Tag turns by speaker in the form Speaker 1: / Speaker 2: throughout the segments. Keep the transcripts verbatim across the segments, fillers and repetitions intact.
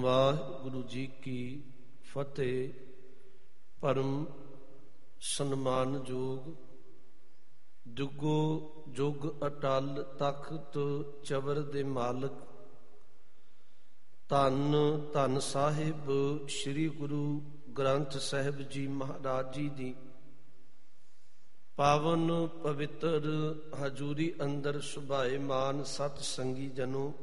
Speaker 1: ਵਾਹਿਗੁਰੂ ਜੀ ਕੀ ਫਤਿਹ। ਪਰਮ ਸਨਮਾਨਯੋਗ ਜੁਗੋ ਜੁਗ ਅਟਲ ਤਖਤ ਚਵਰ ਦੇ ਮਾਲਕ ਧੰਨ ਧੰਨ ਸਾਹਿਬ ਸ੍ਰੀ ਗੁਰੂ ਗ੍ਰੰਥ ਸਾਹਿਬ ਜੀ ਮਹਾਰਾਜ ਜੀ ਦੀ ਪਾਵਨ ਪਵਿੱਤਰ ਹਜ਼ੂਰੀ ਅੰਦਰ ਸੁਭਾਏਮਾਨ ਸਤ ਸੰਗੀ ਜਨੋ,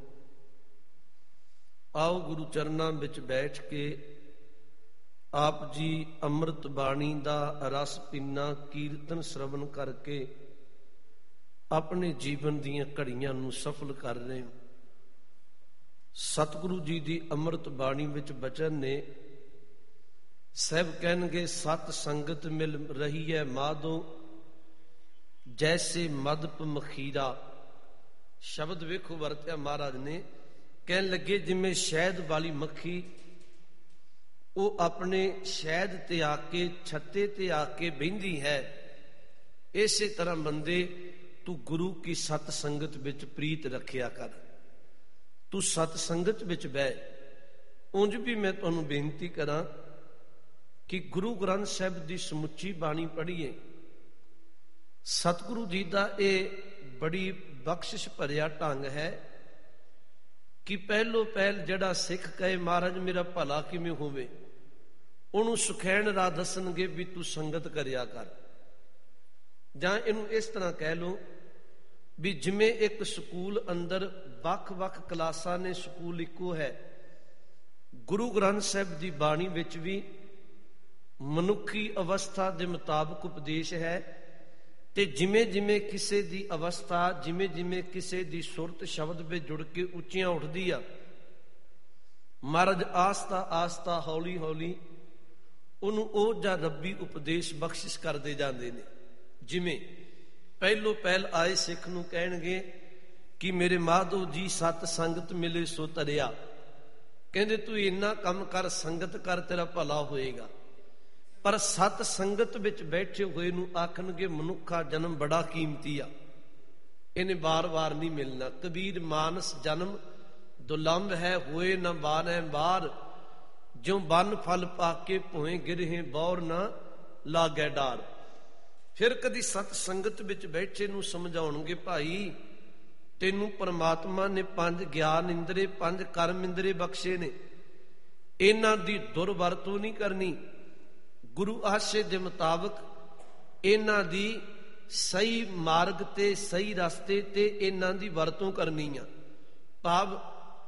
Speaker 1: ਆਓ ਗੁਰੂ ਚਰਨਾਂ ਵਿੱਚ ਬੈਠ ਕੇ ਆਪ ਜੀ ਅੰਮ੍ਰਿਤ ਬਾਣੀ ਦਾ ਰਸ ਪੀਨਾ, ਕੀਰਤਨ ਸ਼ਰਵਨ ਕਰਕੇ ਆਪਣੇ ਜੀਵਨ ਦੀਆਂ ਘੜੀਆਂ ਨੂੰ ਸਫਲ ਕਰ ਰਹੇ ਹੋ। ਸਤਿਗੁਰੂ ਜੀ ਦੀ ਅੰਮ੍ਰਿਤ ਬਾਣੀ ਵਿੱਚ ਬਚਨ ਨੇ, ਸਹਿਬ ਕਹਿਣਗੇ ਸਤ ਸੰਗਤ ਮਿਲ ਰਹੀ ਹੈ ਮਾਧੋ ਜੈਸੇ ਮਦਪ ਮਖੀਰਾ। ਸ਼ਬਦ ਵੇਖੋ ਵਰਤਿਆ ਮਹਾਰਾਜ ਨੇ, ਕਹਿਣ ਲੱਗੇ ਜਿਵੇਂ ਸ਼ਹਿਦ ਵਾਲੀ ਮੱਖੀ ਉਹ ਆਪਣੇ ਸ਼ਹਿਦ ਤੇ ਆ ਕੇ ਛੱਤੇ ਤੇ ਆ ਕੇ ਬਹਿੰਦੀ ਹੈ, ਇਸੇ ਤਰ੍ਹਾਂ ਬੰਦੇ ਤੂੰ ਗੁਰੂ ਕੀ ਸਤ ਸੰਗਤ ਵਿੱਚ ਪ੍ਰੀਤ ਰੱਖਿਆ ਕਰ, ਤੂੰ ਸਤ ਸੰਗਤ ਵਿੱਚ ਬਹਿ। ਉਂਝ ਵੀ ਮੈਂ ਤੁਹਾਨੂੰ ਬੇਨਤੀ ਕਰਾਂ ਕਿ ਗੁਰੂ ਗ੍ਰੰਥ ਸਾਹਿਬ ਦੀ ਸਮੁੱਚੀ ਬਾਣੀ ਪੜ੍ਹੀਏ। ਸਤਿਗੁਰੂ ਜੀ ਦਾ ਇਹ ਬੜੀ ਬਖਸ਼ਿਸ਼ ਭਰਿਆ ਢੰਗ ਹੈ ਕਿ ਪਹਿਲੋ ਪਹਿਲ ਜਿਹੜਾ ਸਿੱਖ ਕਹੇ ਮਹਾਰਾਜ ਮੇਰਾ ਭਲਾ ਕਿਵੇਂ ਹੋਵੇ, ਉਹਨੂੰ ਸੁਖੈਣ ਰਾਹ ਦੱਸਣਗੇ ਵੀ ਤੂੰ ਸੰਗਤ ਕਰਿਆ ਕਰ। ਜਾਂ ਇਹਨੂੰ ਇਸ ਤਰ੍ਹਾਂ ਕਹਿ ਲਓ ਵੀ ਜਿਵੇਂ ਇੱਕ ਸਕੂਲ ਅੰਦਰ ਵੱਖ-ਵੱਖ ਕਲਾਸਾਂ ਨੇ, ਸਕੂਲ ਇੱਕੋ ਹੈ, ਗੁਰੂ ਗ੍ਰੰਥ ਸਾਹਿਬ ਦੀ ਬਾਣੀ ਵਿੱਚ ਵੀ ਮਨੁੱਖੀ ਅਵਸਥਾ ਦੇ ਮੁਤਾਬਕ ਉਪਦੇਸ਼ ਹੈ, ਤੇ ਜਿਵੇਂ ਜਿਵੇਂ ਕਿਸੇ ਦੀ ਅਵਸਥਾ, ਜਿਵੇਂ ਜਿਵੇਂ ਕਿਸੇ ਦੀ ਸੁਰਤ ਸ਼ਬਦ ਵਿੱਚ ਜੁੜ ਕੇ ਉੱਚੀਆਂ ਉੱਠਦੀ ਆ, ਮਹਾਰਾਜ ਆਸਤਾ ਆਸਤਾ ਹੌਲੀ ਹੌਲੀ ਉਹਨੂੰ ਉਹ ਜਾਂ ਰੱਬੀ ਉਪਦੇਸ਼ ਬਖਸ਼ਿਸ਼ ਕਰਦੇ ਜਾਂਦੇ ਨੇ। ਜਿਵੇਂ ਪਹਿਲੋ ਪਹਿਲ ਆਏ ਸਿੱਖ ਨੂੰ ਕਹਿਣਗੇ ਕਿ ਮੇਰੇ ਮਾਧੋ ਜੀ ਸਤ ਸੰਗਤ ਮਿਲੇ ਸੋ ਤਰਿਆ, ਕਹਿੰਦੇ ਤੂੰ ਇੰਨਾ ਕੰਮ ਕਰ, ਸੰਗਤ ਕਰ, ਤੇਰਾ ਭਲਾ ਹੋਏਗਾ। ਪਰ ਸਤ ਸੰਗਤ ਵਿੱਚ ਬੈਠੇ ਹੋਏ ਨੂੰ ਆਖਣਗੇ ਮਨੁੱਖਾ ਜਨਮ ਬੜਾ ਕੀਮਤੀ ਆ, ਇਹਨੇ ਵਾਰ-ਵਾਰ ਨਹੀਂ ਮਿਲਣਾ। ਕਬੀਰ ਮਾਨਸ ਜਨਮ ਦੁਲੰਭ ਹੈ, ਹੋਏ ਨਾ ਬਾਨੈ ਬਾਰ, ਜਿਉ ਬੰਨ ਫਲ ਪਾ ਕੇ ਭੋਏ ਗਿਰਹੇ ਬੌਰ ਨਾ ਲਾਗੈ ਡਾਰ। ਫਿਰ ਕਦੀ ਸਤ ਸੰਗਤ ਵਿੱਚ ਬੈਠੇ ਨੂੰ ਸਮਝਾਉਣਗੇ ਭਾਈ ਤੈਨੂੰ ਪਰਮਾਤਮਾ ਨੇ ਪੰਜ ਗਿਆਨ ਇੰਦਰੇ, ਪੰਜ ਕਰਮ ਇੰਦਰੇ ਬਖਸ਼ੇ ਨੇ, ਇਹਨਾਂ ਦੀ ਦੁਰਵਰਤੋਂ ਨਹੀਂ ਕਰਨੀ, ਗੁਰੂ ਆਸ਼ੇ ਦੇ ਮੁਤਾਬਕ ਇਹਨਾਂ ਦੀ ਸਹੀ ਮਾਰਗ ਤੇ ਸਹੀ ਰਸਤੇ ਤੇ ਇਹਨਾਂ ਦੀ ਵਰਤੋਂ ਕਰਨੀ ਆ। ਭਾਵ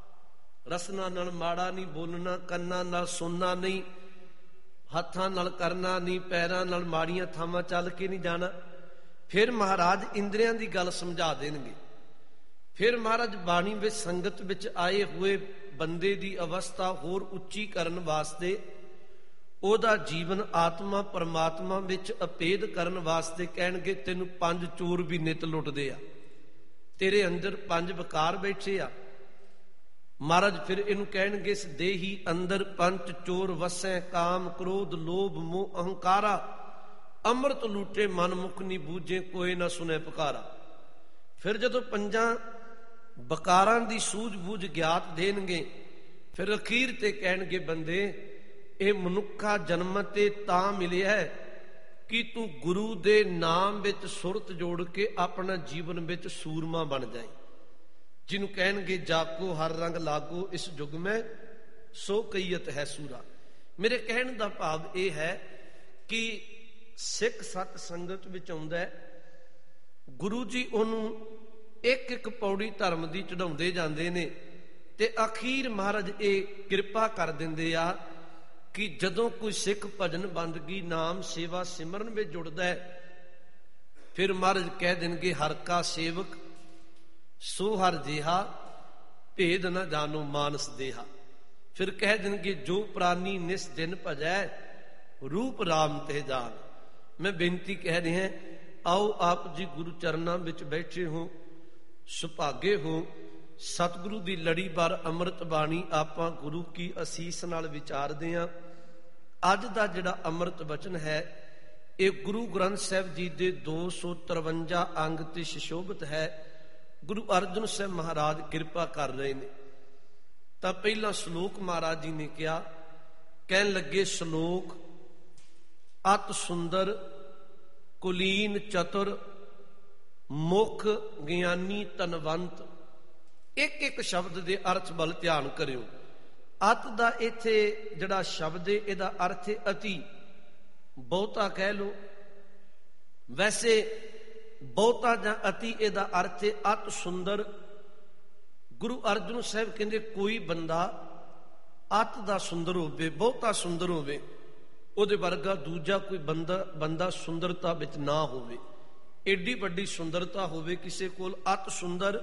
Speaker 1: ਰਸਨਾ ਨਾਲ ਮਾੜਾ ਨਹੀਂ ਬੋਲਣਾ, ਕੰਨਾਂ ਨਾਲ ਸੁਣਨਾ ਨਹੀਂ, ਹੱਥਾਂ ਨਾਲ ਕਰਨਾ ਨਹੀਂ, ਪੈਰਾਂ ਨਾਲ ਮਾੜੀਆਂ ਥਾਵਾਂ ਚੱਲ ਕੇ ਨਹੀਂ ਜਾਣਾ। ਫਿਰ ਮਹਾਰਾਜ ਇੰਦਰੀਆਂ ਦੀ ਗੱਲ ਸਮਝਾ ਦੇਣਗੇ। ਫਿਰ ਮਹਾਰਾਜ ਬਾਣੀ ਵਿੱਚ ਸੰਗਤ ਵਿੱਚ ਆਏ ਹੋਏ ਬੰਦੇ ਦੀ ਅਵਸਥਾ ਹੋਰ ਉੱਚੀ ਕਰਨ ਵਾਸਤੇ, ਉਹਦਾ ਜੀਵਨ ਆਤਮਾ ਪਰਮਾਤਮਾ ਵਿੱਚ ਅਪੇਧ ਕਰਨ ਵਾਸਤੇ ਕਹਿਣਗੇ ਤੈਨੂੰ ਪੰਜ ਚੋਰ ਵੀ ਨਿਤ ਲੁੱਟਦੇ ਆ, ਤੇਰੇ ਅੰਦਰ ਪੰਜ ਵਿਕਾਰ ਬੈਠੇ ਆ। ਮਹਾਰਾਜ ਫਿਰ ਇਹਨੂੰ ਕਹਿਣਗੇ ਇਸ ਦੇਹੀ ਅੰਦਰ ਪੰਜ ਚੋਰ ਵਸੈ, ਕਾਮ ਕ੍ਰੋਧ ਲੋਭ ਮੋਹ ਅਹੰਕਾਰਾ, ਅੰਮ੍ਰਿਤ ਲੂਟੇ ਮਨ ਮੁਖ ਨੀ ਬੂਝੇ, ਕੋਈ ਨਾ ਸੁਣੇ ਪੁਕਾਰਾ। ਫਿਰ ਜਦੋਂ ਪੰਜਾਂ ਬਕਾਰਾਂ ਦੀ ਸੂਝ-ਬੂਝ ਗਿਆਤ ਦੇਣਗੇ, ਫਿਰ ਅਖੀਰ ਤੇ ਕਹਿਣਗੇ ਬੰਦੇ ਇਹ ਮਨੁੱਖਾ ਜਨਮ ਤੇ ਤਾਂ ਮਿਲਿਆ ਕਿ ਤੂੰ ਗੁਰੂ ਦੇ ਨਾਮ ਵਿੱਚ ਸੁਰਤ ਜੋੜ ਕੇ ਆਪਣਾ ਜੀਵਨ ਵਿੱਚ ਸੂਰਮਾ ਬਣ ਜਾਏ, ਜਿਹਨੂੰ ਕਹਿਣਗੇ ਜਾਕੋ ਹਰ ਰੰਗ ਲਾਗੋ ਇਸ ਯੁੱਗ ਮੈਂ ਸੋ ਕਈਅਤ ਹੈ ਸੂਰਾ। ਮੇਰੇ ਕਹਿਣ ਦਾ ਭਾਵ ਇਹ ਹੈ ਕਿ ਸਿੱਖ ਸਤ ਸੰਗਤ ਵਿੱਚ ਆਉਂਦਾ, ਗੁਰੂ ਜੀ ਉਹਨੂੰ ਇੱਕ ਇੱਕ ਪੌੜੀ ਧਰਮ ਦੀ ਚੜਾਉਂਦੇ ਜਾਂਦੇ ਨੇ, ਤੇ ਅਖੀਰ ਮਹਾਰਾਜ ਇਹ ਕਿਰਪਾ ਕਰ ਦਿੰਦੇ ਆ ਕਿ ਜਦੋਂ ਕੋਈ ਸਿੱਖ ਭਜਨ ਬੰਦਗੀ ਨਾਮ ਸੇਵਾ ਸਿਮਰਨ ਵਿੱਚ ਜੁੜਦਾ ਹੈ, ਫਿਰ ਮਹਾਰਾਜ ਕਹਿ ਦੇਣਗੇ ਹਰ ਕਾ ਸੇਵਕ ਸੋ ਹਰ ਜਿਹਾ, ਭੇਦ ਨਾ ਜਾਣੋ ਮਾਨਸ ਦੇਹਾ। ਫਿਰ ਕਹਿ ਦੇਣਗੇ ਜੋ ਪ੍ਰਾਨੀ ਨਿਸ ਦਿਨ ਭਜੈ, ਰੂਪ ਰਾਮ ਤੇ ਜਾਨ। ਮੈਂ ਬੇਨਤੀ ਕਹਿ ਰਿਹਾ, ਆਓ ਆਪ ਜੀ ਗੁਰੂ ਚਰਨਾਂ ਵਿੱਚ ਬੈਠੇ ਹੋ, ਸੁਭਾਗੇ ਹੋ, ਸਤਿਗੁਰੂ ਦੀ ਲੜੀਵਾਰ ਅੰਮ੍ਰਿਤ ਬਾਣੀ ਆਪਾਂ ਗੁਰੂ ਕੀ ਅਸੀਸ ਨਾਲ ਵਿਚਾਰਦੇ ਹਾਂ। ਅੱਜ ਦਾ ਜਿਹੜਾ ਅੰਮ੍ਰਿਤ ਬਚਨ ਹੈ ਇਹ ਗੁਰੂ ਗ੍ਰੰਥ ਸਾਹਿਬ ਜੀ ਦੇ ਦੋ ਸੌ ਤਰਵੰਜਾ ਅੰਗ ਤੇ ਸੁਸ਼ੋਭਿਤ ਹੈ। ਗੁਰੂ ਅਰਜਨ ਸਾਹਿਬ ਮਹਾਰਾਜ ਕਿਰਪਾ ਕਰ ਰਹੇ ਨੇ। ਤਾਂ ਪਹਿਲਾਂ ਸ਼ਲੋਕ ਮਹਾਰਾਜ ਜੀ ਨੇ ਕਿਹਾ, ਕਹਿਣ ਲੱਗੇ ਸ਼ਲੋਕ ਅਤ ਸੁੰਦਰ ਕੁਲੀਨ ਚਤੁਰ ਮੁਖ ਗਿਆਨੀ ਧਨਵੰਤ। ਇੱਕ ਇੱਕ ਸ਼ਬਦ ਦੇ ਅਰਥ ਵੱਲ ਧਿਆਨ ਕਰਿਓ। ਅਤ ਦਾ ਇੱਥੇ ਜਿਹੜਾ ਸ਼ਬਦ ਹੈ ਇਹਦਾ ਅਰਥ ਹੈ ਅਤੀ, ਬਹੁਤਾ ਕਹਿ ਲਓ। ਵੈਸੇ ਬਹੁਤਾ ਜਾਂ ਅਤੀ ਇਹਦਾ ਅਰਥ ਹੈ ਅਤ ਸੁੰਦਰ। ਗੁਰੂ ਅਰਜਨ ਸਾਹਿਬ ਕਹਿੰਦੇ ਕੋਈ ਬੰਦਾ ਅਤ ਦਾ ਸੁੰਦਰ ਹੋਵੇ, ਬਹੁਤਾ ਸੁੰਦਰ ਹੋਵੇ, ਉਹਦੇ ਵਰਗਾ ਦੂਜਾ ਕੋਈ ਬੰਦਾ ਬੰਦਾ ਸੁੰਦਰਤਾ ਵਿੱਚ ਨਾ ਹੋਵੇ। ਏਡੀ ਵੱਡੀ ਸੁੰਦਰਤਾ ਹੋਵੇ ਕਿਸੇ ਕੋਲ। ਅਤ ਸੁੰਦਰ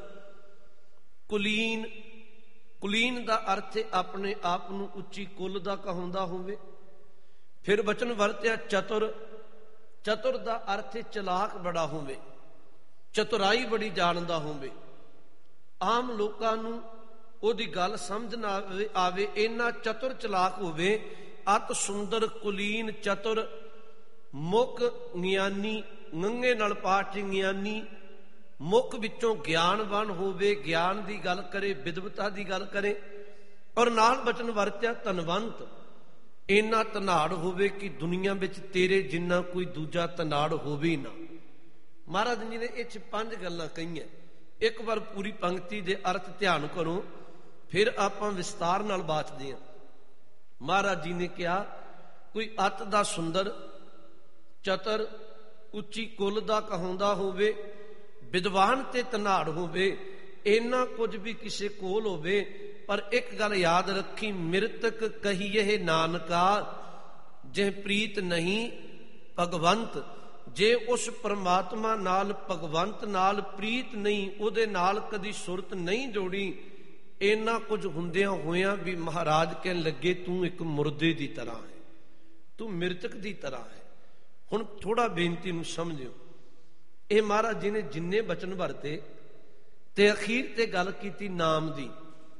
Speaker 1: ਕੁਲੀਨ, ਕੁਲੀਨ ਦਾ ਅਰਥ ਹੈ ਆਪਣੇ ਆਪ ਨੂੰ ਉੱਚੀ ਕੁੱਲ ਦਾ ਕਹਾਉਂਦਾ ਹੋਵੇ। ਫਿਰ ਵਚਨ ਵਰਤਿਆ ਚਤੁਰ, ਚਤੁਰ ਦਾ ਅਰਥ ਹੈ ਚਲਾਕ ਬੜਾ ਹੋਵੇ, ਚਤੁਰਾਈ ਬੜੀ ਜਾਣਦਾ ਹੋਵੇ। ਆਮ ਲੋਕਾਂ ਨੂੰ ਉਹਦੀ ਗੱਲ ਸਮਝ ਨਾ ਆਵੇ, ਇੰਨਾ ਚਤੁਰ ਚਲਾਕ ਹੋਵੇ। ਅਤ ਸੁੰਦਰ ਕੁਲੀਨ ਚਤੁਰ ਮੁਖ ਗਿਆਨੀ, ਨੰਗੇ ਨਾਲ ਪਾਠ ਗਿਆਨੀ, ਮੁਖ ਵਿੱਚੋਂ ਗਿਆਨਵਾਨ ਹੋਵੇ, ਗਿਆਨ ਦੀ ਗੱਲ ਕਰੇ, ਵਿਦਵਤਾ ਦੀ ਗੱਲ ਕਰੇ। ਔਰ ਨਾਲ ਬਚਨ ਵਰਤਿਆ ਧਨਵੰਤ, ਇੰਨਾ ਧਨਾੜ ਹੋਵੇ ਕਿ ਦੁਨੀਆ ਵਿੱਚ ਤੇਰੇ ਜਿੰਨਾ ਕੋਈ ਦੂਜਾ ਧਨਾੜ ਹੋਵੇ ਨਾ। ਮਹਾਰਾਜ ਜੀ ਨੇ ਇਹ 'ਚ ਪੰਜ ਗੱਲਾਂ ਕਹੀਆਂ। ਇੱਕ ਵਾਰ ਪੂਰੀ ਪੰਕਤੀ ਦੇ ਅਰਥ ਧਿਆਨ ਕਰੋ, ਫਿਰ ਆਪਾਂ ਵਿਸਤਾਰ ਨਾਲ ਬਾਤਦੇ ਹਾਂ। ਮਹਾਰਾਜ ਜੀ ਨੇ ਕਿਹਾ ਕੋਈ ਅਤ ਦਾ ਸੁੰਦਰ, ਚਤਰ, ਉੱਚੀ ਕੁੱਲ ਦਾ ਕਹਾਉਂਦਾ ਹੋਵੇ, ਵਿਦਵਾਨ ਤੇ ਧਨਾੜ ਹੋਵੇ, ਇੰਨਾ ਕੁਝ ਵੀ ਕਿਸੇ ਕੋਲ ਹੋਵੇ। ਪਰ ਇੱਕ ਗੱਲ ਯਾਦ ਰੱਖੀ, ਮਿਰਤਕ ਕਹੀਏ ਨਾਨਕਾ ਜੇ ਪ੍ਰੀਤ ਨਹੀਂ ਭਗਵੰਤ। ਜੇ ਉਸ ਪਰਮਾਤਮਾ ਨਾਲ, ਭਗਵੰਤ ਨਾਲ ਪ੍ਰੀਤ ਨਹੀਂ, ਉਹਦੇ ਨਾਲ ਕਦੀ ਸੁਰਤ ਨਹੀਂ ਜੋੜੀ, ਇੰਨਾ ਕੁਝ ਹੁੰਦਿਆਂ ਹੋਇਆਂ ਵੀ ਮਹਾਰਾਜ ਕਹਿਣ ਲੱਗੇ ਤੂੰ ਇੱਕ ਮੁਰਦੇ ਦੀ ਤਰ੍ਹਾਂ ਹੈ, ਤੂੰ ਮਿਰਤਕ ਦੀ ਤਰ੍ਹਾਂ ਹੈ। ਹੁਣ ਥੋੜਾ ਬੇਨਤੀ ਨੂੰ ਸਮਝਿਓ। ਇਹ ਮਹਾਰਾਜ ਜੀ ਨੇ ਜਿੰਨੇ ਬਚਨ ਵਰਤੇ ਤੇ ਅਖੀਰ ਤੇ ਗੱਲ ਕੀਤੀ ਨਾਮ ਦੀ,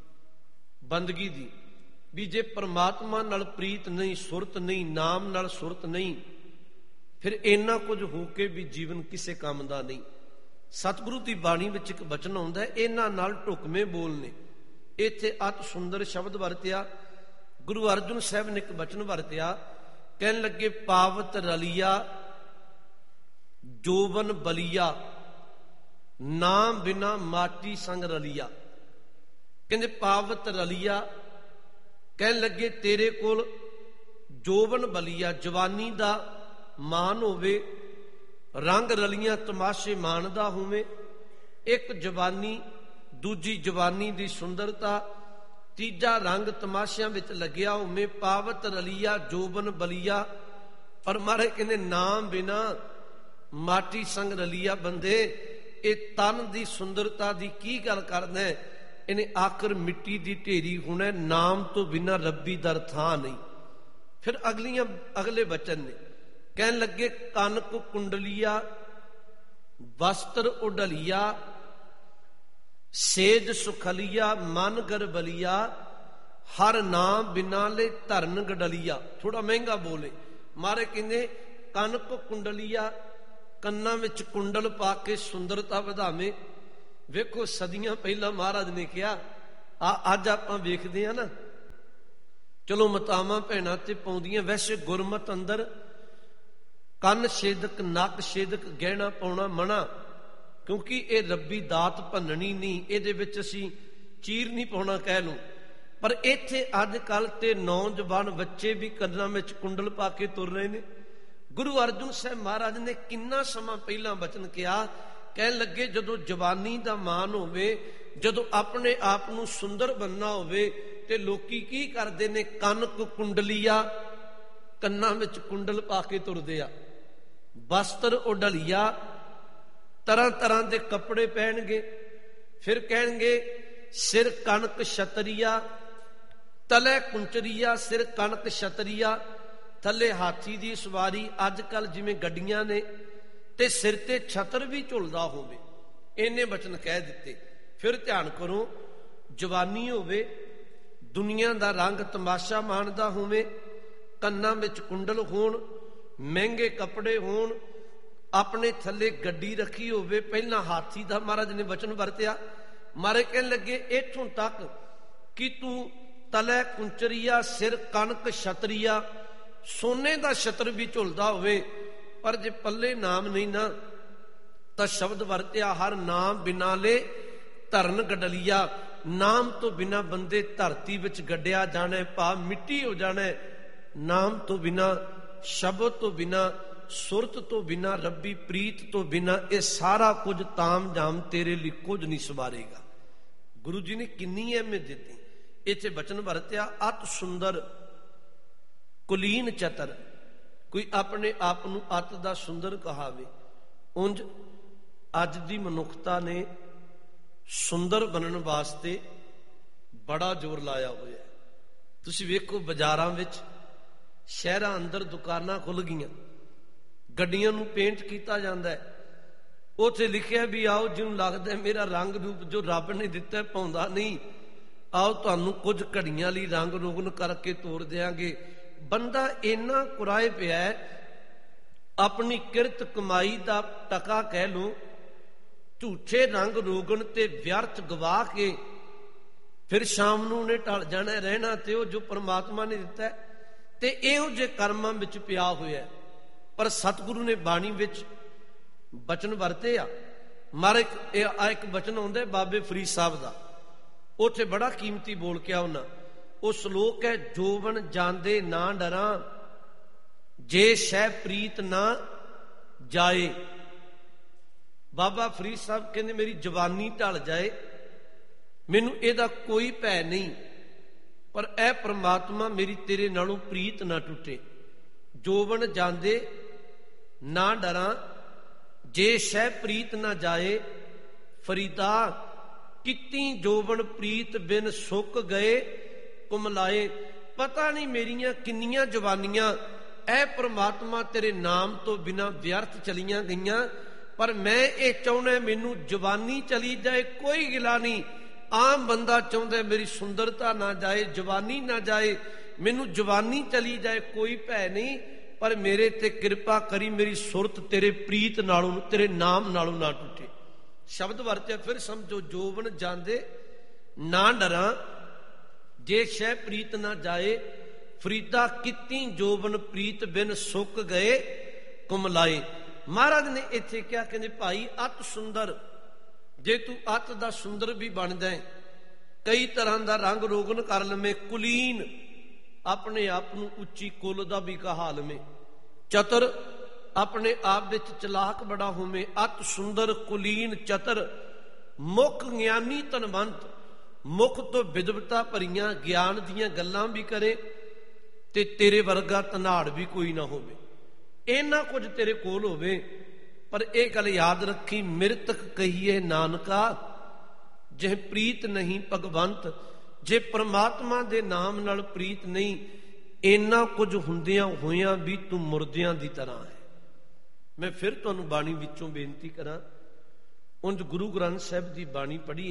Speaker 1: ਬੰਦਗੀ ਦੀ, ਵੀ ਜੇ ਪਰਮਾਤਮਾ ਨਾਲ ਪ੍ਰੀਤ ਨਹੀਂ, ਸੁਰਤ ਨਹੀਂ, ਨਾਮ ਨਾਲ ਸੁਰਤ ਨਹੀਂ, ਫਿਰ ਇੰਨਾ ਕੁਝ ਹੋ ਕੇ ਵੀ ਜੀਵਨ ਕਿਸੇ ਕੰਮ ਦਾ ਨਹੀਂ। ਸਤਿਗੁਰੂ ਦੀ ਬਾਣੀ ਵਿੱਚ ਇੱਕ ਬਚਨ ਆਉਂਦਾ, ਇਹਨਾਂ ਨਾਲ ਢੁਕਵੇਂ ਬੋਲਨੇ। ਇੱਥੇ ਅਤ ਸੁੰਦਰ ਸ਼ਬਦ ਵਰਤਿਆ। ਗੁਰੂ ਅਰਜਨ ਸਾਹਿਬ ਨੇ ਇੱਕ ਬਚਨ ਵਰਤਿਆ, ਕਹਿਣ ਲੱਗੇ ਪਾਵਤ ਰਲੀਆ ਜੋਬਨ ਬਲੀਆ, ਨਾਮ ਬਿਨਾ ਮਾਟੀ ਸੰਗ ਰਲੀਆ। ਕਹਿੰਦੇ ਪਾਵਤ ਰਲੀਆ, ਕਹਿਣ ਲੱਗੇ ਤੇਰੇ ਕੋਲ ਜੋਬਨ ਬਲੀਆ, ਜਵਾਨੀ ਦਾ ਮਾਨ ਹੋਵੇ, ਰੰਗ ਰਲੀਆਂ ਤਮਾਸ਼ੇ ਮਾਣਦਾ ਹੋਵੇ। ਇੱਕ ਜਵਾਨੀ, ਦੂਜੀ ਜਵਾਨੀ ਦੀ ਸੁੰਦਰਤਾ, ਤੀਜਾ ਰੰਗ ਤਮਾਸ਼ਿਆਂ ਵਿੱਚ ਲੱਗਿਆ ਹੋਵੇ। ਪਾਵਤ ਰਲੀਆ ਜੋਬਨ ਬਲੀਆ। ਪਰ ਮਹਾਰਾਜ ਕਹਿੰਦੇ ਨਾਮ ਬਿਨਾ ਮਾਟੀ ਸੰਗ ਰਲੀਆ। ਬੰਦੇ ਇਹ ਤਨ ਦੀ ਸੁੰਦਰਤਾ ਦੀ ਕੀ ਗੱਲ ਕਰਦਾ, ਇਹਨੇ ਆਖਰ ਮਿੱਟੀ ਦੀ ਢੇਰੀ ਹੋਣਾ। ਨਾਮ ਤੋਂ ਬਿਨਾ ਰੱਬੀ ਦਰ ਥਾਂ ਨਹੀਂ। ਫਿਰ ਅਗਲੀਆਂ ਅਗਲੇ ਬਚਨ ਨੇ, ਕਹਿਣ ਲੱਗੇ ਕਨਕ ਕੁੰਡਲੀਆ ਵਸਤਰ ਉਡਲੀਆ, ਸੇਜ ਸੁਖਲੀਆ ਮਨ ਗਰਬਲੀਆ, ਹਰ ਨਾਮ ਬਿਨਾ ਲੈ ਧਰਨ ਗਡਲੀਆ। ਥੋੜਾ ਮਹਿੰਗਾ ਬੋਲੇ। ਮਾਰੇ ਕਹਿੰਦੇ ਕਨਕ ਕੁੰਡਲੀਆ, ਕੰਨਾਂ ਵਿੱਚ ਕੁੰਡਲ ਪਾ ਕੇ ਸੁੰਦਰਤਾ ਵਧਾਵੇਂ। ਵੇਖੋ ਸਦੀਆਂ ਪਹਿਲਾਂ ਮਹਾਰਾਜ ਨੇ ਕਿਹਾ, ਆ ਅੱਜ ਆਪਾਂ ਵੇਖਦੇ ਆ ਨਾ, ਚਲੋ ਮਾਤਾਵਾਂ ਭੈਣਾਂ ਤੇ ਪਾਉਂਦੀਆਂ। ਵੈਸੇ ਗੁਰਮਤ ਅੰਦਰ ਕੰਨ ਛੇਦਕ, ਨੱਕ ਛੇਦਕ ਗਹਿਣਾ ਪਾਉਣਾ ਮਨਾ, ਕਿਉਂਕਿ ਇਹ ਰੱਬੀ ਦਾਤ ਭੰਨਣੀ ਨਹੀਂ, ਇਹਦੇ ਵਿੱਚ ਅਸੀਂ ਚੀਰ ਨਹੀਂ ਪਾਉਣਾ ਕਹਿ ਲਓ। ਪਰ ਇੱਥੇ ਅੱਜ ਕੱਲ੍ਹ ਤੇ ਨੌਜਵਾਨ ਬੱਚੇ ਵੀ ਕੰਨਾਂ ਵਿੱਚ ਕੁੰਡਲ ਪਾ ਕੇ ਤੁਰ ਰਹੇ ਨੇ। ਗੁਰੂ ਅਰਜਨ ਸਾਹਿਬ ਮਹਾਰਾਜ ਨੇ ਕਿੰਨਾ ਸਮਾਂ ਪਹਿਲਾਂ ਬਚਨ ਕਿਹਾ, ਕਹਿਣ ਲੱਗੇ ਜਦੋਂ ਜਵਾਨੀ ਦਾ ਮਾਨ ਹੋਵੇ, ਜਦੋਂ ਆਪਣੇ ਆਪ ਨੂੰ ਸੁੰਦਰ ਬਣਨਾ ਹੋਵੇ, ਤੇ ਲੋਕੀ ਕੀ ਕਰਦੇ ਨੇ, ਕਨਕ ਕੁੰਡਲੀਆ, ਕੰਨਾਂ ਵਿੱਚ ਕੁੰਡਲ ਪਾ ਕੇ ਤੁਰਦੇ ਆ। ਵਸਤਰ ਉਡਲੀਆ, ਤਰ੍ਹਾਂ ਤਰ੍ਹਾਂ ਦੇ ਕੱਪੜੇ ਪਹਿਨਗੇ। ਫਿਰ ਕਹਿਣਗੇ ਸਿਰ ਕਣਕ ਛਤਰੀਆ, ਤਲੇ ਕੁੰਚਰੀਆ, ਸਿਰ ਕਣਕ ਛਤਰੀਆ, ਥੱਲੇ ਹਾਥੀ ਦੀ ਸਵਾਰੀ। ਅੱਜ ਕੱਲ ਜਿਵੇਂ ਗੱਡੀਆਂ ਨੇ, ਤੇ ਸਿਰ ਤੇ ਛਤਰ ਵੀ ਝੁਲਦਾ ਹੋਵੇ। ਇੰਨੇ ਬਚਨ ਕਹਿ ਦਿੱਤੇ। ਫਿਰ ਧਿਆਨ ਕਰੋ, ਜਵਾਨੀ ਹੋਵੇ, ਦੁਨੀਆ ਦਾ ਰੰਗ ਤਮਾਸ਼ਾ ਮਾਣਦਾ ਹੋਵੇ, ਕੰਨਾਂ ਵਿੱਚ ਕੁੰਡਲ ਹੋਣ, ਮਹਿੰਗੇ ਕੱਪੜੇ ਹੋਣ, ਆਪਣੇ ਥੱਲੇ ਗੱਡੀ ਰੱਖੀ ਹੋਵੇ। ਪਹਿਲਾਂ ਹਾਥੀ ਦਾ ਮਹਾਰਾਜ ਨੇ ਬਚਨ ਵਰਤਿਆ। ਮਾਰੇ ਕਹਿਣ ਲੱਗੇ ਇੱਥੋਂ ਤੱਕ ਕਿ ਤੂੰ ਤਲੇ ਕੁੰਚਰੀਆ ਸਿਰ ਕਣਕ ਛਤਰੀਆ, ਸੋਨੇ ਦਾ ਛਤਰ ਵੀ ਝੁਲਦਾ ਹੋਵੇ ਪਰ ਜੇ ਪੱਲੇ ਨਾਮ ਨਹੀਂ ਨਾ ਤਾਂ ਸ਼ਬਦ ਵਰਤਿਆ ਹਰ ਨਾਮ ਬਿਨਾ ਲੈ ਧਰਨ ਗਡਲੀਆ। ਨਾਮ ਤੋਂ ਬਿਨਾ ਬੰਦੇ ਧਰਤੀ ਵਿੱਚ ਗੱਡਿਆ ਜਾਣਾ, ਭਾਵ ਮਿੱਟੀ ਹੋ ਜਾਣਾ। ਨਾਮ ਤੋਂ ਬਿਨਾ, ਸ਼ਬਦ ਤੋਂ ਬਿਨਾ, ਸੁਰਤ ਤੋਂ ਬਿਨਾ, ਰੱਬੀ ਪ੍ਰੀਤ ਤੋਂ ਬਿਨਾ ਇਹ ਸਾਰਾ ਕੁਝ ਤਾਮ ਜਾਮ ਤੇਰੇ ਲਈ ਕੁਝ ਨਹੀਂ ਸਵਾਰੇਗਾ। ਗੁਰੂ ਜੀ ਨੇ ਕਿੰਨੀ ਅਹਿਮੀਅਤ ਦਿੱਤੀ। ਇੱਥੇ ਬਚਨ ਵਰਤਿਆ ਅਤ ਸੁੰਦਰ ਕੁਲੀਨ ਚਤਰ। ਕੋਈ ਆਪਣੇ ਆਪ ਨੂੰ ਅਤ ਦਾ ਸੁੰਦਰ ਕਹਾਵੇ। ਉਂਝ ਅੱਜ ਦੀ ਮਨੁੱਖਤਾ ਨੇ ਸੁੰਦਰ ਬਣਨ ਵਾਸਤੇ ਬੜਾ ਜ਼ੋਰ ਲਾਇਆ ਹੋਇਆ। ਤੁਸੀਂ ਵੇਖੋ ਬਾਜ਼ਾਰਾਂ ਵਿੱਚ, ਸ਼ਹਿਰਾਂ ਅੰਦਰ ਦੁਕਾਨਾਂ ਖੁੱਲ ਗਈਆਂ, ਗੱਡੀਆਂ ਨੂੰ ਪੇਂਟ ਕੀਤਾ ਜਾਂਦਾ ਹੈ। ਉੱਥੇ ਲਿਖਿਆ ਵੀ ਆਓ ਜਿਹਨੂੰ ਲੱਗਦਾ ਮੇਰਾ ਰੰਗ ਰੂਪ ਜੋ ਰੱਬ ਨੇ ਦਿੱਤਾ ਪਾਉਂਦਾ ਨਹੀਂ, ਆਓ ਤੁਹਾਨੂੰ ਕੁਝ ਘੜੀਆਂ ਲਈ ਰੰਗ ਰੋਗਨ ਕਰਕੇ ਤੋਰ ਦਿਆਂਗੇ। ਬੰਦਾ ਇੰਨਾ ਕੁਰਾਏ ਪਿਆ, ਆਪਣੀ ਕਿਰਤ ਕਮਾਈ ਦਾ ਟਕਾ ਕਹਿ ਲਓ, ਝੂਠੇ ਰੰਗ ਰੋਗਨ ਤੇ ਵਿਅਰਥ ਗਵਾ ਕੇ ਫਿਰ ਸ਼ਾਮ ਨੂੰ ਉਹਨੇ ਢਲ ਜਾਣਾ, ਰਹਿਣਾ ਤੇ ਉਹ ਜੋ ਪ੍ਰਮਾਤਮਾ ਨੇ ਦਿੱਤਾ ਤੇ ਇਹੋ ਜਿਹੇ ਕਰਮਾਂ ਵਿੱਚ ਪਿਆ ਹੋਇਆ। ਪਰ ਸਤਿਗੁਰੂ ਨੇ ਬਾਣੀ ਵਿੱਚ ਬਚਨ ਵਰਤੇ ਆ। ਮਾਰੇ ਆ ਇੱਕ ਬਚਨ ਆਉਂਦਾ ਬਾਬੇ ਫਰੀਦ ਸਾਹਿਬ ਦਾ, ਉੱਥੇ ਬੜਾ ਕੀਮਤੀ ਬੋਲ ਕੇ ਆ ਉਹਨਾਂ। ਉਹ ਸ਼ਲੋਕ ਹੈ, ਜੋਵਨ ਜਾਂਦੇ ਨਾ ਡਰਾਂ ਜੇ ਸ਼ੈ ਪ੍ਰੀਤ ਨਾ ਜਾਏ। ਬਾਬਾ ਫਰੀਦ ਸਾਹਿਬ ਕਹਿੰਦੇ ਮੇਰੀ ਜਵਾਨੀ ਢਲ ਜਾਏ, ਮੈਨੂੰ ਇਹਦਾ ਕੋਈ ਭੈ ਨਹੀਂ, ਪਰ ਇਹ ਪ੍ਰਮਾਤਮਾ ਮੇਰੀ ਤੇਰੇ ਨਾਲੋਂ ਪ੍ਰੀਤ ਨਾ ਟੁੱਟੇ। ਜੋਵਨ ਜਾਂਦੇ ਨਾ ਡਰਾਂ ਜੇ ਸ਼ੈ ਪ੍ਰੀਤ ਨਾ ਜਾਏ। ਫਰੀਦਾ ਕਿਤੀ ਜੋਵਨ ਪ੍ਰੀਤ ਬਿਨ ਸੁੱਕ ਗਏ ਕੁਮਲਾਏ। ਪਤਾ ਨਹੀਂ ਮੇਰੀਆਂ ਕਿੰਨੀਆਂ ਜਵਾਨੀਆਂ ਇਹ ਪ੍ਰਮਾਤਮਾ ਤੇਰੇ ਨਾਮ ਤੋਂ ਬਿਨਾਂ ਵਿਅਰਥ ਚਲੀਆਂ ਗਈਆਂ, ਪਰ ਮੈਂ ਇਹ ਚਾਹੁੰਦਾ ਮੈਨੂੰ ਜਵਾਨੀ ਚਲੀ ਜਾਏ, ਕੋਈ ਗਿਲਾ ਨਹੀਂ। ਆਮ ਬੰਦਾ ਚਾਹੁੰਦਾ ਮੇਰੀ ਸੁੰਦਰਤਾ ਨਾ ਜਾਏ, ਜਵਾਨੀ ਨਾ ਜਾਏ, ਮੈਨੂੰ ਜਵਾਨੀ ਚਲੀ ਜਾਏ, ਕੋਈ ਭੈ ਨਹੀਂ, ਪਰ ਮੇਰੇ ਤੇ ਕਿਰਪਾ ਕਰੀ, ਮੇਰੀ ਸੁਰਤ ਤੇਰੇ ਪ੍ਰੀਤ ਨਾਲੋਂ, ਤੇਰੇ ਨਾਮ ਨਾਲੋਂ ਨਾ ਟੁੱਟੇ। ਸ਼ਬਦ ਵਰਤਿਆ, ਫਿਰ ਸਮਝੋ, ਜੋਵਨ ਜਾਂਦੇ ਨਾ ਡਰਾਂ ਜੇ ਸ਼ੈ ਪ੍ਰੀਤ ਨਾ ਜਾਏ। ਫਰੀਦਾ ਕਿਤੀ ਜੋਬਨ ਪ੍ਰੀਤ ਬਿਨ ਸੁੱਕ ਗਏ ਕੁਮਲਾਏ। ਮਹਾਰਾਜ ਨੇ ਇੱਥੇ ਕਿਹਾ, ਕਹਿੰਦੇ ਭਾਈ ਅਤ ਸੁੰਦਰ, ਜੇ ਤੂੰ ਅਤ ਦਾ ਸੁੰਦਰ ਵੀ ਬਣ ਜਾਏ, ਕਈ ਤਰ੍ਹਾਂ ਦਾ ਰੰਗ ਰੋਗਨ ਕਰ ਲਵੇਂ, ਕੁਲੀਨ ਆਪਣੇ ਆਪ ਨੂੰ ਉੱਚੀ ਕੁੱਲ ਦਾ ਵੀ ਕਹਾ ਲਵੇਂ, ਚਤਰ ਆਪਣੇ ਆਪ ਵਿੱਚ ਚਲਾਕ ਬੜਾ ਹੋਵੇਂ। ਅਤ ਸੁੰਦਰ ਕੁਲੀਨ ਚਤਰ ਮੁੱਖ ਗਿਆਨੀ ਧਨਵੰਤ, ਮੁੱਖ ਤੋਂ ਵਿਦਵਤਾ ਭਰੀਆਂ ਗਿਆਨ ਦੀਆਂ ਗੱਲਾਂ ਵੀ ਕਰੇ ਤੇ ਤੇਰੇ ਵਰਗਾ ਧਨਾੜ ਵੀ ਕੋਈ ਨਾ ਹੋਵੇ, ਇੰਨਾ ਕੁਝ ਤੇਰੇ ਕੋਲ ਹੋਵੇ। ਪਰ ਇਹ ਗੱਲ ਯਾਦ ਰੱਖੀ, ਮਿਰਤਕ ਕਹੀਏ ਨਾਨਕਾ ਜਿਹ ਪ੍ਰੀਤ ਨਹੀਂ ਭਗਵੰਤ। ਜੇ ਪ੍ਰਮਾਤਮਾ ਦੇ ਨਾਮ ਨਾਲ ਪ੍ਰੀਤ ਨਹੀਂ, ਇੰਨਾ ਕੁਝ ਹੁੰਦਿਆਂ ਹੋਇਆਂ ਵੀ ਤੂੰ ਮੁਰਦਿਆਂ ਦੀ ਤਰ੍ਹਾਂ ਹੈ। ਮੈਂ ਫਿਰ ਤੁਹਾਨੂੰ ਬਾਣੀ ਵਿੱਚੋਂ ਬੇਨਤੀ ਕਰਾਂ, ਉਂਝ ਗੁਰੂ ਗ੍ਰੰਥ ਸਾਹਿਬ ਦੀ ਬਾਣੀ ਪੜ੍ਹੀਏ।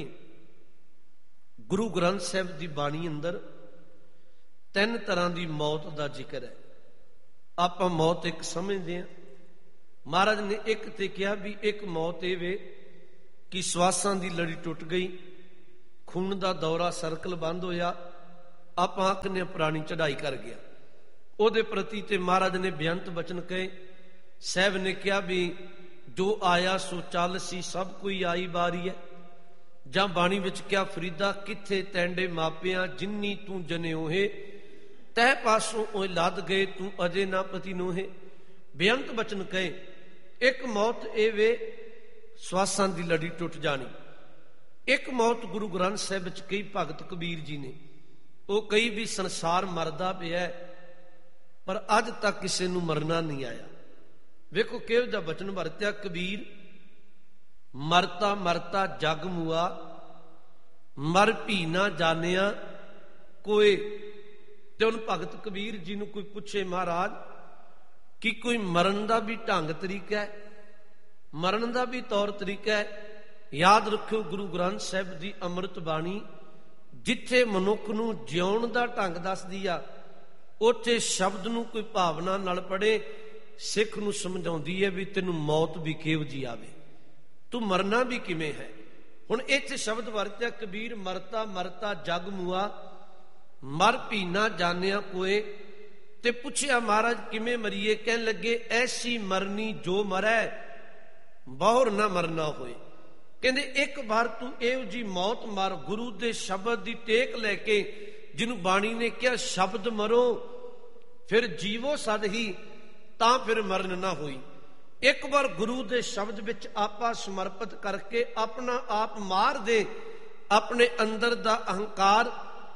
Speaker 1: ਗੁਰੂ ਗ੍ਰੰਥ ਸਾਹਿਬ ਦੀ ਬਾਣੀ ਅੰਦਰ ਤਿੰਨ ਤਰ੍ਹਾਂ ਦੀ ਮੌਤ ਦਾ ਜ਼ਿਕਰ ਹੈ। ਆਪਾਂ ਮੌਤ ਇੱਕ ਸਮਝਦੇ ਹਾਂ। ਮਹਾਰਾਜ ਨੇ ਇੱਕ ਤੇ ਕਿਹਾ ਵੀ ਇੱਕ ਮੌਤ ਇਹ ਵੇ ਕਿ ਸਵਾਸਾਂ ਦੀ ਲੜੀ ਟੁੱਟ ਗਈ, ਖੂਨ ਦਾ ਦੌਰਾ ਸਰਕਲ ਬੰਦ ਹੋਇਆ, ਆਪਾਂ ਆਖਨੇ ਪੁਰਾਣੀ ਚੜ੍ਹਾਈ ਕਰ ਗਿਆ। ਉਹਦੇ ਪ੍ਰਤੀ ਤੇ ਮਹਾਰਾਜ ਨੇ ਬੇਅੰਤ ਬਚਨ ਕਹੇ। ਸਾਹਿਬ ਨੇ ਕਿਹਾ ਵੀ ਜੋ ਆਇਆ ਸੋ ਚੱਲ ਸੀ, ਸਭ ਕੋਈ ਆਈ ਬਾਰੀ ਹੈ। ਜਾਂ ਬਾਣੀ ਵਿੱਚ ਕਿਹਾ, ਫਰੀਦਾ ਕਿੱਥੇ ਤੈਂਡੇ ਮਾਪਿਆਂ ਜਿੰਨੀ ਤੂੰ ਜਨਿਓਹੇ, ਤਹਿ ਪਾਸੋਂ ਉਹ ਲੱਦ ਗਏ ਤੂੰ ਅਜੇ ਨਾ ਪਤੀ ਨੋਹੇ। ਬੇਅੰਤ ਬਚਨ ਕਹੇ। ਇੱਕ ਮੌਤ ਇਹ ਵੇ ਸਵਾਸਾਂ ਦੀ ਲੜੀ ਟੁੱਟ ਜਾਣੀ। ਇੱਕ ਮੌਤ ਗੁਰੂ ਗ੍ਰੰਥ ਸਾਹਿਬ ਵਿੱਚ ਕਈ ਭਗਤ ਕਬੀਰ ਜੀ ਨੇ, ਉਹ ਕਈ ਵੀ ਸੰਸਾਰ ਮਰਦਾ ਪਿਆ ਪਰ ਅੱਜ ਤੱਕ ਕਿਸੇ ਨੂੰ ਮਰਨਾ ਨਹੀਂ ਆਇਆ। ਵੇਖੋ ਕਿਹੋ ਜਿਹਾ ਬਚਨ ਵਰਤਿਆ ਕਬੀਰ, ਮਰਤਾ ਮਰਤਾ ਜਗ ਮੁਆ, ਮਰ ਭੀ ਨਾ ਜਾਣਿਆ ਕੋਏ। ਤੇ ਹੁਣ ਭਗਤ ਕਬੀਰ ਜੀ ਨੂੰ ਕੋਈ ਪੁੱਛੇ, ਮਹਾਰਾਜ ਕਿ ਕੋਈ ਮਰਨ ਦਾ ਵੀ ਢੰਗ ਤਰੀਕਾ ਹੈ, ਮਰਨ ਦਾ ਵੀ ਤੌਰ ਤਰੀਕਾ ਹੈ? ਯਾਦ ਰੱਖਿਓ, ਗੁਰੂ ਗ੍ਰੰਥ ਸਾਹਿਬ ਦੀ ਅੰਮ੍ਰਿਤ ਬਾਣੀ ਜਿੱਥੇ ਮਨੁੱਖ ਨੂੰ ਜਿਉਣ ਦਾ ਢੰਗ ਦੱਸਦੀ ਆ, ਉੱਥੇ ਸ਼ਬਦ ਨੂੰ ਕੋਈ ਭਾਵਨਾ ਨਾਲ ਪੜ੍ਹੇ, ਸਿੱਖ ਨੂੰ ਸਮਝਾਉਂਦੀ ਹੈ ਵੀ ਤੈਨੂੰ ਮੌਤ ਵੀ ਕਿਹੋ ਜਿਹੀ ਆਵੇ, ਤੂੰ ਮਰਨਾ ਵੀ ਕਿਵੇਂ ਹੈ। ਹੁਣ ਇੱਥੇ ਸ਼ਬਦ ਵਰਤਿਆ ਕਬੀਰ ਮਰਤਾ ਮਰਤਾ ਜਗ ਮੁਆ, ਮਰ ਭੀ ਨਾ ਜਾਣਿਆ ਕੋਏ। ਤੇ ਪੁੱਛਿਆ ਮਹਾਰਾਜ ਕਿਵੇਂ ਮਰੀਏ? ਕਹਿਣ ਲੱਗੇ ਐਸੀ ਮਰਨੀ ਜੋ ਮਰੈ, ਬਹੁਰ ਨਾ ਮਰਨਾ ਹੋਏ। ਕਹਿੰਦੇ ਇੱਕ ਵਾਰ ਤੂੰ ਇਹੋ ਜੀ ਮੌਤ ਮਰ, ਗੁਰੂ ਦੇ ਸ਼ਬਦ ਦੀ ਟੇਕ ਲੈ ਕੇ, ਜਿਹਨੂੰ ਬਾਣੀ ਨੇ ਕਿਹਾ ਸ਼ਬਦ ਮਰੋ ਫਿਰ ਜੀਵੋ ਸਦ ਹੀ, ਤਾਂ ਫਿਰ ਮਰਨ ਨਾ ਹੋਈ। ਇੱਕ ਵਾਰ ਗੁਰੂ ਦੇ ਸ਼ਬਦ ਵਿੱਚ ਆਪਾ ਸਮਰਪਿਤ ਕਰਕੇ ਆਪਣਾ ਆਪ ਮਾਰ ਦੇ, ਆਪਣੇ ਅੰਦਰ ਦਾ ਅਹੰਕਾਰ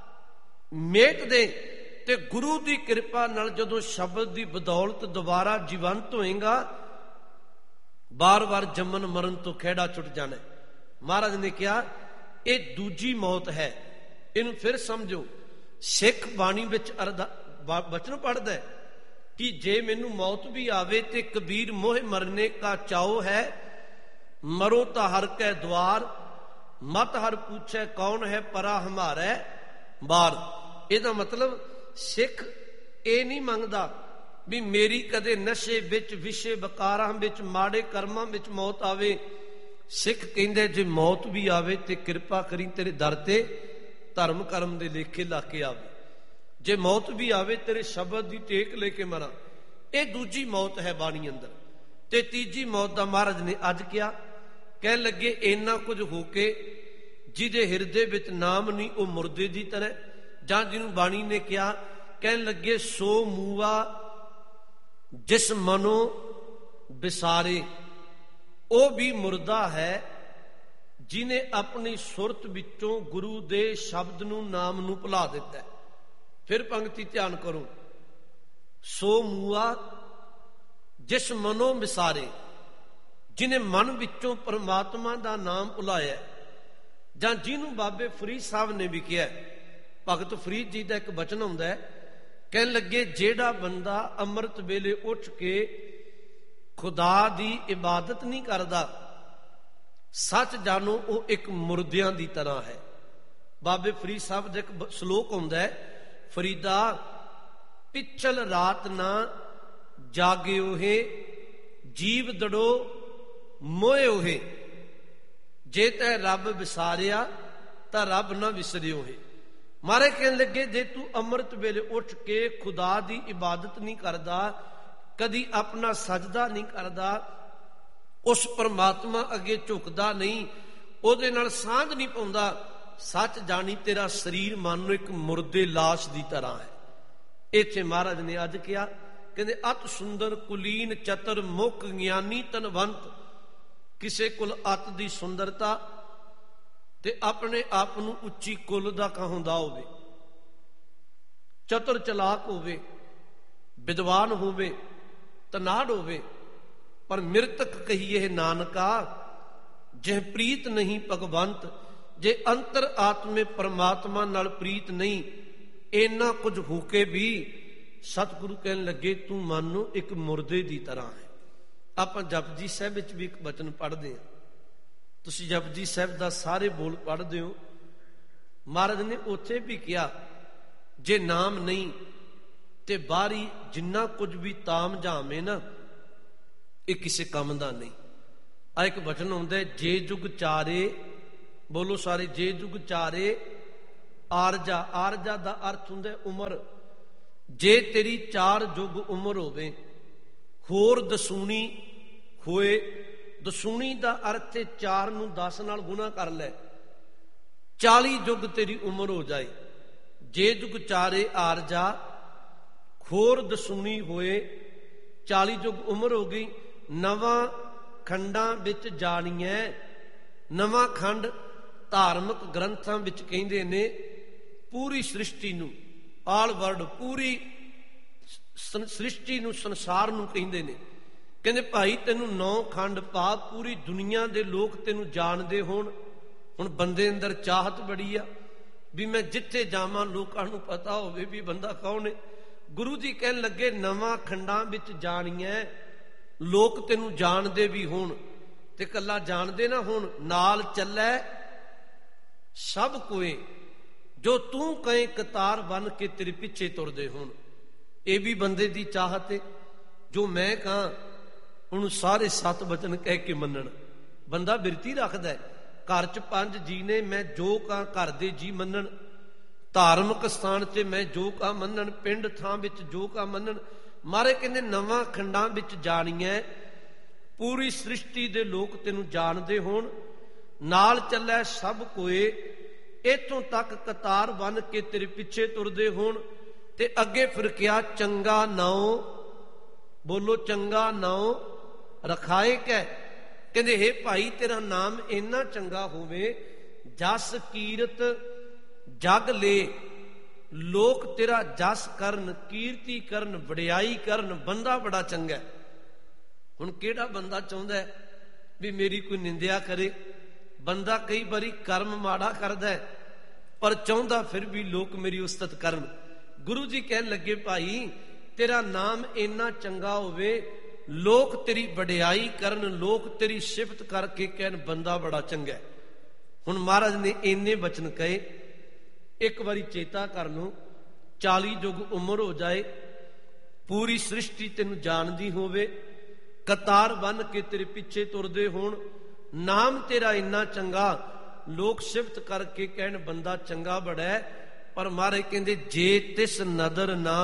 Speaker 1: ਮੇਟ ਦੇ, ਤੇ ਗੁਰੂ ਦੀ ਕਿਰਪਾ ਨਾਲ ਜਦੋਂ ਸ਼ਬਦ ਦੀ ਬਦੌਲਤ ਦੁਬਾਰਾ ਜੀਵੰਤ ਹੋਏਗਾ, ਬਾਰ-ਬਾਰ ਜੰਮਣ ਮਰਨ ਤੋਂ ਖਹਿੜਾ ਛੁੱਟ ਜਾਣਾ। ਮਹਾਰਾਜ ਨੇ ਕਿਹਾ ਇਹ ਦੂਜੀ ਮੌਤ ਹੈ। ਇਹਨੂੰ ਫਿਰ ਸਮਝੋ। ਸਿੱਖ ਬਾਣੀ ਵਿੱਚ ਅਰਦਾ ਬਚਨ ਪੜ੍ਹਦਾ ਕਿ ਜੇ ਮੈਨੂੰ ਮੌਤ ਵੀ ਆਵੇ ਤੇ ਕਬੀਰ ਮੋਹ ਮਰਨੇ ਕਾ ਚਾਓ ਹੈ, ਮਰੋ ਤਾਂ ਹਰ ਕੈ ਦੁਆਰ, ਮਤ ਹਰ ਪੁੱਛੈ ਕੌਣ ਹੈ ਪਰਾ ਹਮਾਰਾ ਬਾਰ। ਇਹਦਾ ਮਤਲਬ ਸਿੱਖ ਇਹ ਨਹੀਂ ਮੰਗਦਾ ਵੀ ਮੇਰੀ ਕਦੇ ਨਸ਼ੇ ਵਿੱਚ, ਵਿਸ਼ੇ ਵਿਕਾਰਾਂ ਵਿੱਚ, ਮਾੜੇ ਕਰਮਾਂ ਵਿੱਚ ਮੌਤ ਆਵੇ। ਸਿੱਖ ਕਹਿੰਦੇ ਜੇ ਮੌਤ ਵੀ ਆਵੇ ਤੇ ਕਿਰਪਾ ਕਰੀ ਤੇਰੇ ਦਰ ਤੇ ਧਰਮ ਕਰਮ ਦੇ ਲੇਖੇ ਲਾ ਕੇ ਆਵੇ। ਜੇ ਮੌਤ ਵੀ ਆਵੇ ਤੇਰੇ ਸ਼ਬਦ ਦੀ ਟੇਕ ਲੈ ਕੇ ਮਰਾਂ। ਇਹ ਦੂਜੀ ਮੌਤ ਹੈ ਬਾਣੀ ਅੰਦਰ। ਤੇ ਤੀਜੀ ਮੌਤ ਦਾ ਮਹਾਰਾਜ ਨੇ ਅੱਜ ਕਿਹਾ। ਕਹਿਣ ਲੱਗੇ ਇੰਨਾ ਕੁਝ ਹੋ ਕੇ ਜਿਹਦੇ ਹਿਰਦੇ ਵਿੱਚ ਨਾਮ ਨਹੀਂ ਉਹ ਮੁਰਦੇ ਦੀ ਤਰ੍ਹਾਂ, ਜਾਂ ਜਿਹਨੂੰ ਬਾਣੀ ਨੇ ਕਿਹਾ, ਕਹਿਣ ਲੱਗੇ ਸੋ ਮੂਆ ਜਿਸ ਮਨੋ ਵਿਸਾਰੇ, ਉਹ ਵੀ ਮੁਰਦਾ ਹੈ ਜਿਹਨੇ ਆਪਣੀ ਸੁਰਤ ਵਿੱਚੋਂ ਗੁਰੂ ਦੇ ਸ਼ਬਦ ਨੂੰ, ਨਾਮ ਨੂੰ ਭੁਲਾ ਦਿੱਤਾ। ਫਿਰ ਪੰਕਤੀ ਧਿਆਨ ਕਰੋ। ਸੋ ਮੂਆ ਜਿਸ ਮਨੋ ਵਿਸਾਰੇ, ਜਿਹਨੇ ਮਨ ਵਿੱਚੋਂ ਪਰਮਾਤਮਾ ਦਾ ਨਾਮ ਭੁਲਾਇਆ, ਜਾਂ ਜਿਹਨੂੰ ਬਾਬੇ ਫਰੀਦ ਸਾਹਿਬ ਨੇ ਵੀ ਕਿਹਾ, ਭਗਤ ਫਰੀਦ ਜੀ ਦਾ ਇੱਕ ਬਚਨ ਹੁੰਦਾ ਹੈ, ਕਹਿਣ ਲੱਗੇ ਜਿਹੜਾ ਬੰਦਾ ਅੰਮ੍ਰਿਤ ਵੇਲੇ ਉੱਠ ਕੇ ਖੁਦਾ ਦੀ ਇਬਾਦਤ ਨਹੀਂ ਕਰਦਾ, ਸੱਚ ਜਾਣੋ ਉਹ ਇੱਕ ਮੁਰਦਿਆਂ ਦੀ ਤਰ੍ਹਾਂ ਹੈ। ਬਾਬੇ ਫਰੀਦ ਸਾਹਿਬ ਦਾ ਇੱਕ ਸ਼ਲੋਕ ਹੁੰਦਾ ਹੈ, ਫਰੀਦਾ ਪਿੱਛਲ ਰਾਤ ਨਾ ਜਾਗਿਓ ਹੈ, ਜੀਵ ਦੜੋ ਮੋਇਓ ਹੈ, ਜੇ ਤੈ ਰੱਬ ਵਿਸਾਰਿਆ ਤਾਂ ਰੱਬ ਨਾ ਵਿਸਰਿਓ ਹੈ। ਮਾਰੇ ਕਹਿਣ ਲੱਗੇ ਜੇ ਤੂੰ ਅੰਮ੍ਰਿਤ ਵੇਲੇ ਉੱਠ ਕੇ ਖੁਦਾ ਦੀ ਇਬਾਦਤ ਨਹੀਂ ਕਰਦਾ, ਕਦੀ ਆਪਣਾ ਸਜਦਾ ਨਹੀਂ ਕਰਦਾ, ਉਸ ਪਰਮਾਤਮਾ ਅੱਗੇ ਝੁਕਦਾ ਨਹੀਂ, ਉਹਦੇ ਨਾਲ ਸਾਂਝ ਨਹੀਂ ਪਾਉਂਦਾ, ਸੱਚ ਜਾਣੀ ਤੇਰਾ ਸਰੀਰ ਮਨ ਨੂੰ ਇੱਕ ਮੁਰਦੇ ਲਾਸ਼ ਦੀ ਤਰ੍ਹਾਂ ਹੈ। ਇੱਥੇ ਮਹਾਰਾਜ ਨੇ ਅੱਜ ਕਿਹਾ, ਕਹਿੰਦੇ ਅਤ ਸੁੰਦਰ ਕੁਲੀਨ ਚਤਰ ਮੁਖ ਗਿਆਨੀ ਧਨਵੰਤ। ਕਿਸੇ ਕੁਲ ਅਤ ਦੀ ਸੁੰਦਰਤਾ ਤੇ ਆਪਣੇ ਆਪ ਨੂੰ ਉੱਚੀ ਕੁਲ ਦਾ ਕਹਾਉਂਦਾ ਹੋਵੇ, ਚਤੁਰ ਚਲਾਕ ਹੋਵੇ, ਵਿਦਵਾਨ ਹੋਵੇ, ਤਨਾੜ ਹੋਵੇ, ਪਰ ਮਿਰਤਕ ਕਹੀਏ ਨਾਨਕਾ ਜਿਹ ਪ੍ਰੀਤ ਨਹੀਂ ਭਗਵੰਤ। ਜੇ ਅੰਤਰ ਆਤਮੇ ਪਰਮਾਤਮਾ ਨਾਲ ਪ੍ਰੀਤ ਨਹੀਂ, ਇੰਨਾ ਕੁਝ ਹੋ ਕੇ ਵੀ ਸਤਿਗੁਰੂ ਕਹਿਣ ਲੱਗੇ ਤੂੰ ਮਨ ਨੂੰ ਇੱਕ ਮੁਰਦੇ ਦੀ ਤਰ੍ਹਾਂ ਹੈ। ਆਪਾਂ ਜਪਜੀ ਸਾਹਿਬ ਵਿੱਚ ਵੀ ਇੱਕ ਬਚਨ ਪੜ੍ਹਦੇ ਹਾਂ, ਤੁਸੀਂ ਜਪਜੀ ਸਾਹਿਬ ਦਾ ਸਾਰੇ ਬੋਲ ਪੜ੍ਹਦੇ ਹੋ। ਮਹਾਰਾਜ ਨੇ ਉੱਥੇ ਵੀ ਕਿਹਾ ਜੇ ਨਾਮ ਨਹੀਂ ਤੇ ਬਾਹਰੀ ਜਿੰਨਾ ਕੁਝ ਵੀ ਤਾਮ ਝਾਮੇ ਨਾ, ਇਹ ਕਿਸੇ ਕੰਮ ਦਾ ਨਹੀਂ। ਆ ਇੱਕ ਬਚਨ ਹੁੰਦਾ, ਜੇ ਜੁਗ ਚਾਰੇ, ਬੋਲੋ ਸਾਰੇ, ਜੇ ਜੁਗ ਚਾਰੇ ਆਰਜਾ। ਆਰਜਾ ਦਾ ਅਰਥ ਹੁੰਦਾ ਉਮਰ। ਜੇ ਤੇਰੀ ਚਾਰ ਜੁਗ ਉਮਰ ਹੋਵੇ, ਹੋਰ ਦਸੂਣੀ ਹੋਏ, ਦਸੂਣੀ ਦਾ ਅਰਥ ਹੈ ਚਾਰ ਨੂੰ ਦਸ ਨਾਲ ਗੁਣਾ ਕਰ ਲੈ, ਚਾਲੀ ਜੁਗ ਤੇਰੀ ਉਮਰ ਹੋ ਜਾਏ। ਜੇ ਜੁਗ ਚਾਰੇ ਆਰਜਾ, ਹੋਰ ਦਸੂਣੀ ਹੋਏ, ਚਾਲੀ ਜੁਗ ਉਮਰ ਹੋ ਗਈ। ਨਵਾਂ ਖੰਡਾਂ ਵਿੱਚ ਜਾਣੀਐ। ਨਵਾਂ ਖੰਡ ਧਾਰਮਿਕ ਗ੍ਰੰਥਾਂ ਵਿੱਚ ਕਹਿੰਦੇ ਨੇ ਪੂਰੀ ਸ੍ਰਿਸ਼ਟੀ ਨੂੰ, ਆਲ ਵਰਲਡ, ਪੂਰੀ ਸ੍ਰਿਸ਼ਟੀ ਨੂੰ, ਸੰਸਾਰ ਨੂੰ ਕਹਿੰਦੇ ਨੇ। ਕਹਿੰਦੇ ਭਾਈ ਤੈਨੂੰ ਨੌ ਖੰਡ ਪਾ, ਪੂਰੀ ਦੁਨੀਆ ਦੇ ਲੋਕ ਤੈਨੂੰ ਜਾਣਦੇ ਹੋਣ। ਹੁਣ ਬੰਦੇ ਅੰਦਰ ਚਾਹਤ ਬੜੀ ਆ ਵੀ ਮੈਂ ਜਿੱਥੇ ਜਾਵਾਂ ਲੋਕਾਂ ਨੂੰ ਪਤਾ ਹੋਵੇ ਵੀ ਬੰਦਾ ਕੌਣ ਹੈ। ਗੁਰੂ ਜੀ ਕਹਿਣ ਲੱਗੇ ਨਵਾਂ ਖੰਡਾਂ ਵਿੱਚ ਜਾਣੀਐ, ਲੋਕ ਤੈਨੂੰ ਜਾਣਦੇ ਵੀ ਹੋਣ, ਤੇ ਕੱਲਾ ਜਾਣਦੇ ਨਾ ਹੋਣ, ਨਾਲ ਚੱਲੈ ਸਭ ਕੋਏ, ਜੋ ਤੂੰ ਕਹੇ ਕਤਾਰ ਬਨ ਕੇ ਤੇਰੇ ਪਿੱਛੇ ਤੁਰਦੇ ਹੋਣ। ਇਹ ਵੀ ਬੰਦੇ ਦੀ ਚਾਹਤ ਹੈ, ਜੋ ਮੈਂ ਕਹਾਂ ਉਹਨੂੰ ਸਾਰੇ ਸੱਤ ਬਚਨ ਕਹਿ ਕੇ ਮੰਨਣ। ਬੰਦਾ ਬਿਰਤੀ ਰੱਖਦਾ, ਘਰ 'ਚ ਪੰਜ ਜੀ ਨੇ, ਮੈਂ ਜੋ ਕਾਂ ਘਰ ਦੇ ਜੀ ਮੰਨਣ, ਧਾਰਮਿਕ ਸਥਾਨ 'ਚ ਮੈਂ ਜੋ ਕਾਂ ਮੰਨਣ, ਪਿੰਡ ਥਾਂ ਵਿੱਚ ਜੋ ਕਾਂ ਮੰਨਣ। ਮਹਾਰਾਜ ਕਹਿੰਦੇ ਨਵਾਂ ਖੰਡਾਂ ਵਿੱਚ ਜਾਣੀਐ, ਪੂਰੀ ਸ੍ਰਿਸ਼ਟੀ ਦੇ ਲੋਕ ਤੈਨੂੰ ਜਾਣਦੇ ਹੋਣ, ਨਾਲ ਚੱਲੈ ਸਭ ਕੋਏ, ਇੱਥੋਂ ਤੱਕ ਕਤਾਰ ਬੰਨ ਕੇ ਤੇਰੇ ਪਿੱਛੇ ਤੁਰਦੇ ਹੋਣ। ਤੇ ਅੱਗੇ ਫਿਰ ਕਿਹਾ ਚੰਗਾ ਨਾਉ, ਬੋਲੋ ਚੰਗਾ ਨਾਉ ਰਖਾਏ ਕੈ। ਕਹਿੰਦੇ ਹੇ ਭਾਈ ਤੇਰਾ ਨਾਮ ਇੰਨਾ ਚੰਗਾ ਹੋਵੇ, ਜਸ ਕੀਰਤ ਜਗ ਲੈ, ਲੋਕ ਤੇਰਾ ਜਸ ਕਰਨ, ਕੀਰਤੀ ਕਰਨ, ਵਡਿਆਈ ਕਰਨ। ਬੰਦਾ ਬੜਾ ਚੰਗਾ। ਹੁਣ ਕਿਹੜਾ ਬੰਦਾ ਚਾਹੁੰਦਾ ਵੀ ਮੇਰੀ ਕੋਈ ਨਿੰਦਿਆ ਕਰੇ? ਬੰਦਾ ਕਈ ਵਾਰੀ ਕਰਮ ਮਾੜਾ ਕਰਦਾ, ਪਰ ਚਾਹੁੰਦਾ ਫਿਰ ਵੀ ਲੋਕ ਮੇਰੀ ਉਸਤਤ ਕਰਨ। ਗੁਰੂ ਜੀ ਕਹਿਣ ਲੱਗੇ ਭਾਈ ਤੇਰਾ ਨਾਮ ਇੰਨਾ ਚੰਗਾ ਹੋਵੇ, ਲੋਕ ਤੇਰੀ ਵਡਿਆਈ ਕਰਨ, ਲੋਕ ਤੇਰੀ ਸਿਫਤ ਕਰਕੇ ਕਹਿਣ ਬੰਦਾ ਬੜਾ ਚੰਗਾ। ਹੁਣ ਮਹਾਰਾਜ ਨੇ ਇੰਨੇ ਬਚਨ ਕਹੇ। ਇੱਕ ਵਾਰੀ ਚੇਤਾ ਕਰ ਲਓ, ਚਾਲੀ ਯੁੱਗ ਉਮਰ ਹੋ ਜਾਏ, ਪੂਰੀ ਸ੍ਰਿਸ਼ਟੀ ਤੈਨੂੰ ਜਾਣਦੀ ਹੋਵੇ, ਕਤਾਰ ਬੰਨ ਕੇ ਤੇਰੇ ਪਿੱਛੇ ਤੁਰਦੇ ਹੋਣ, ਨਾਮ ਤੇਰਾ ਇੰਨਾ ਚੰਗਾ, ਲੋਕ ਸਿਫਤ ਕਰਕੇ ਕਹਿਣ ਬੰਦਾ ਚੰਗਾ ਬੜਾ ਹੈ। ਪਰ ਮਹਾਰਾਜ ਕਹਿੰਦੇ ਜੇ ਤਿਸ ਨਦਰ ਨਾ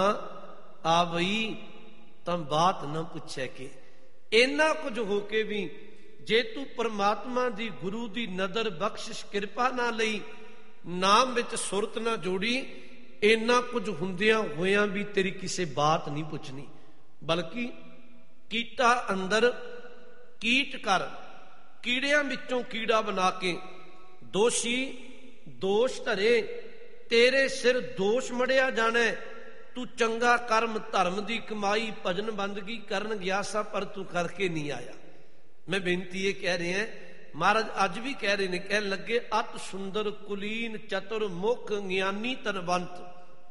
Speaker 1: ਆਵਈ ਤਾਂ ਬਾਤ ਨਾ ਪੁੱਛੇ ਕਿ। ਇੰਨਾ ਕੁਝ ਹੋ ਕੇ ਵੀ ਜੇ ਤੂੰ ਪਰਮਾਤਮਾ ਦੀ, ਗੁਰੂ ਦੀ ਨਦਰ ਬਖਸ਼ਿਸ਼ ਕਿਰਪਾ ਨਾ ਲਈ, ਨਾਮ ਵਿੱਚ ਸੁਰਤ ਨਾ ਜੋੜੀ, ਇੰਨਾ ਕੁਝ ਹੁੰਦਿਆਂ ਹੋਇਆਂ ਵੀ ਤੇਰੀ ਕਿਸੇ ਬਾਤ ਨਹੀਂ ਪੁੱਛਣੀ। ਬਲਕਿ ਕੀਟਾ ਅੰਦਰ ਕੀਟ ਕਰ, ਕੀੜਿਆਂ ਵਿੱਚੋਂ ਕੀੜਾ ਬਣਾ ਕੇ ਦੋਸ਼ੀ ਦੋਸ਼ ਧਰੇ, ਤੇਰੇ ਸਿਰ ਦੋਸ਼ ਮੜਿਆ ਜਾਣਾ। ਤੂੰ ਚੰਗਾ ਕਰਮ, ਧਰਮ ਦੀ ਕਮਾਈ, ਭਜਨ ਬੰਦਗੀ ਕਰਨ ਗਿਆ ਸਾਂ, ਪਰ ਤੂੰ ਕਰਕੇ ਨਹੀਂ ਆਇਆ। ਮੈਂ ਬੇਨਤੀ ਇਹ ਕਹਿ ਰਿਹਾ, ਮਹਾਰਾਜ ਅੱਜ ਵੀ ਕਹਿ ਰਹੇ ਨੇ, ਕਹਿਣ ਲੱਗੇ ਅਤ ਸੁੰਦਰ ਕੁਲੀਨ ਚਤੁਰ ਮੁਖ ਗਿਆਨੀ ਤਨਵੰਤ,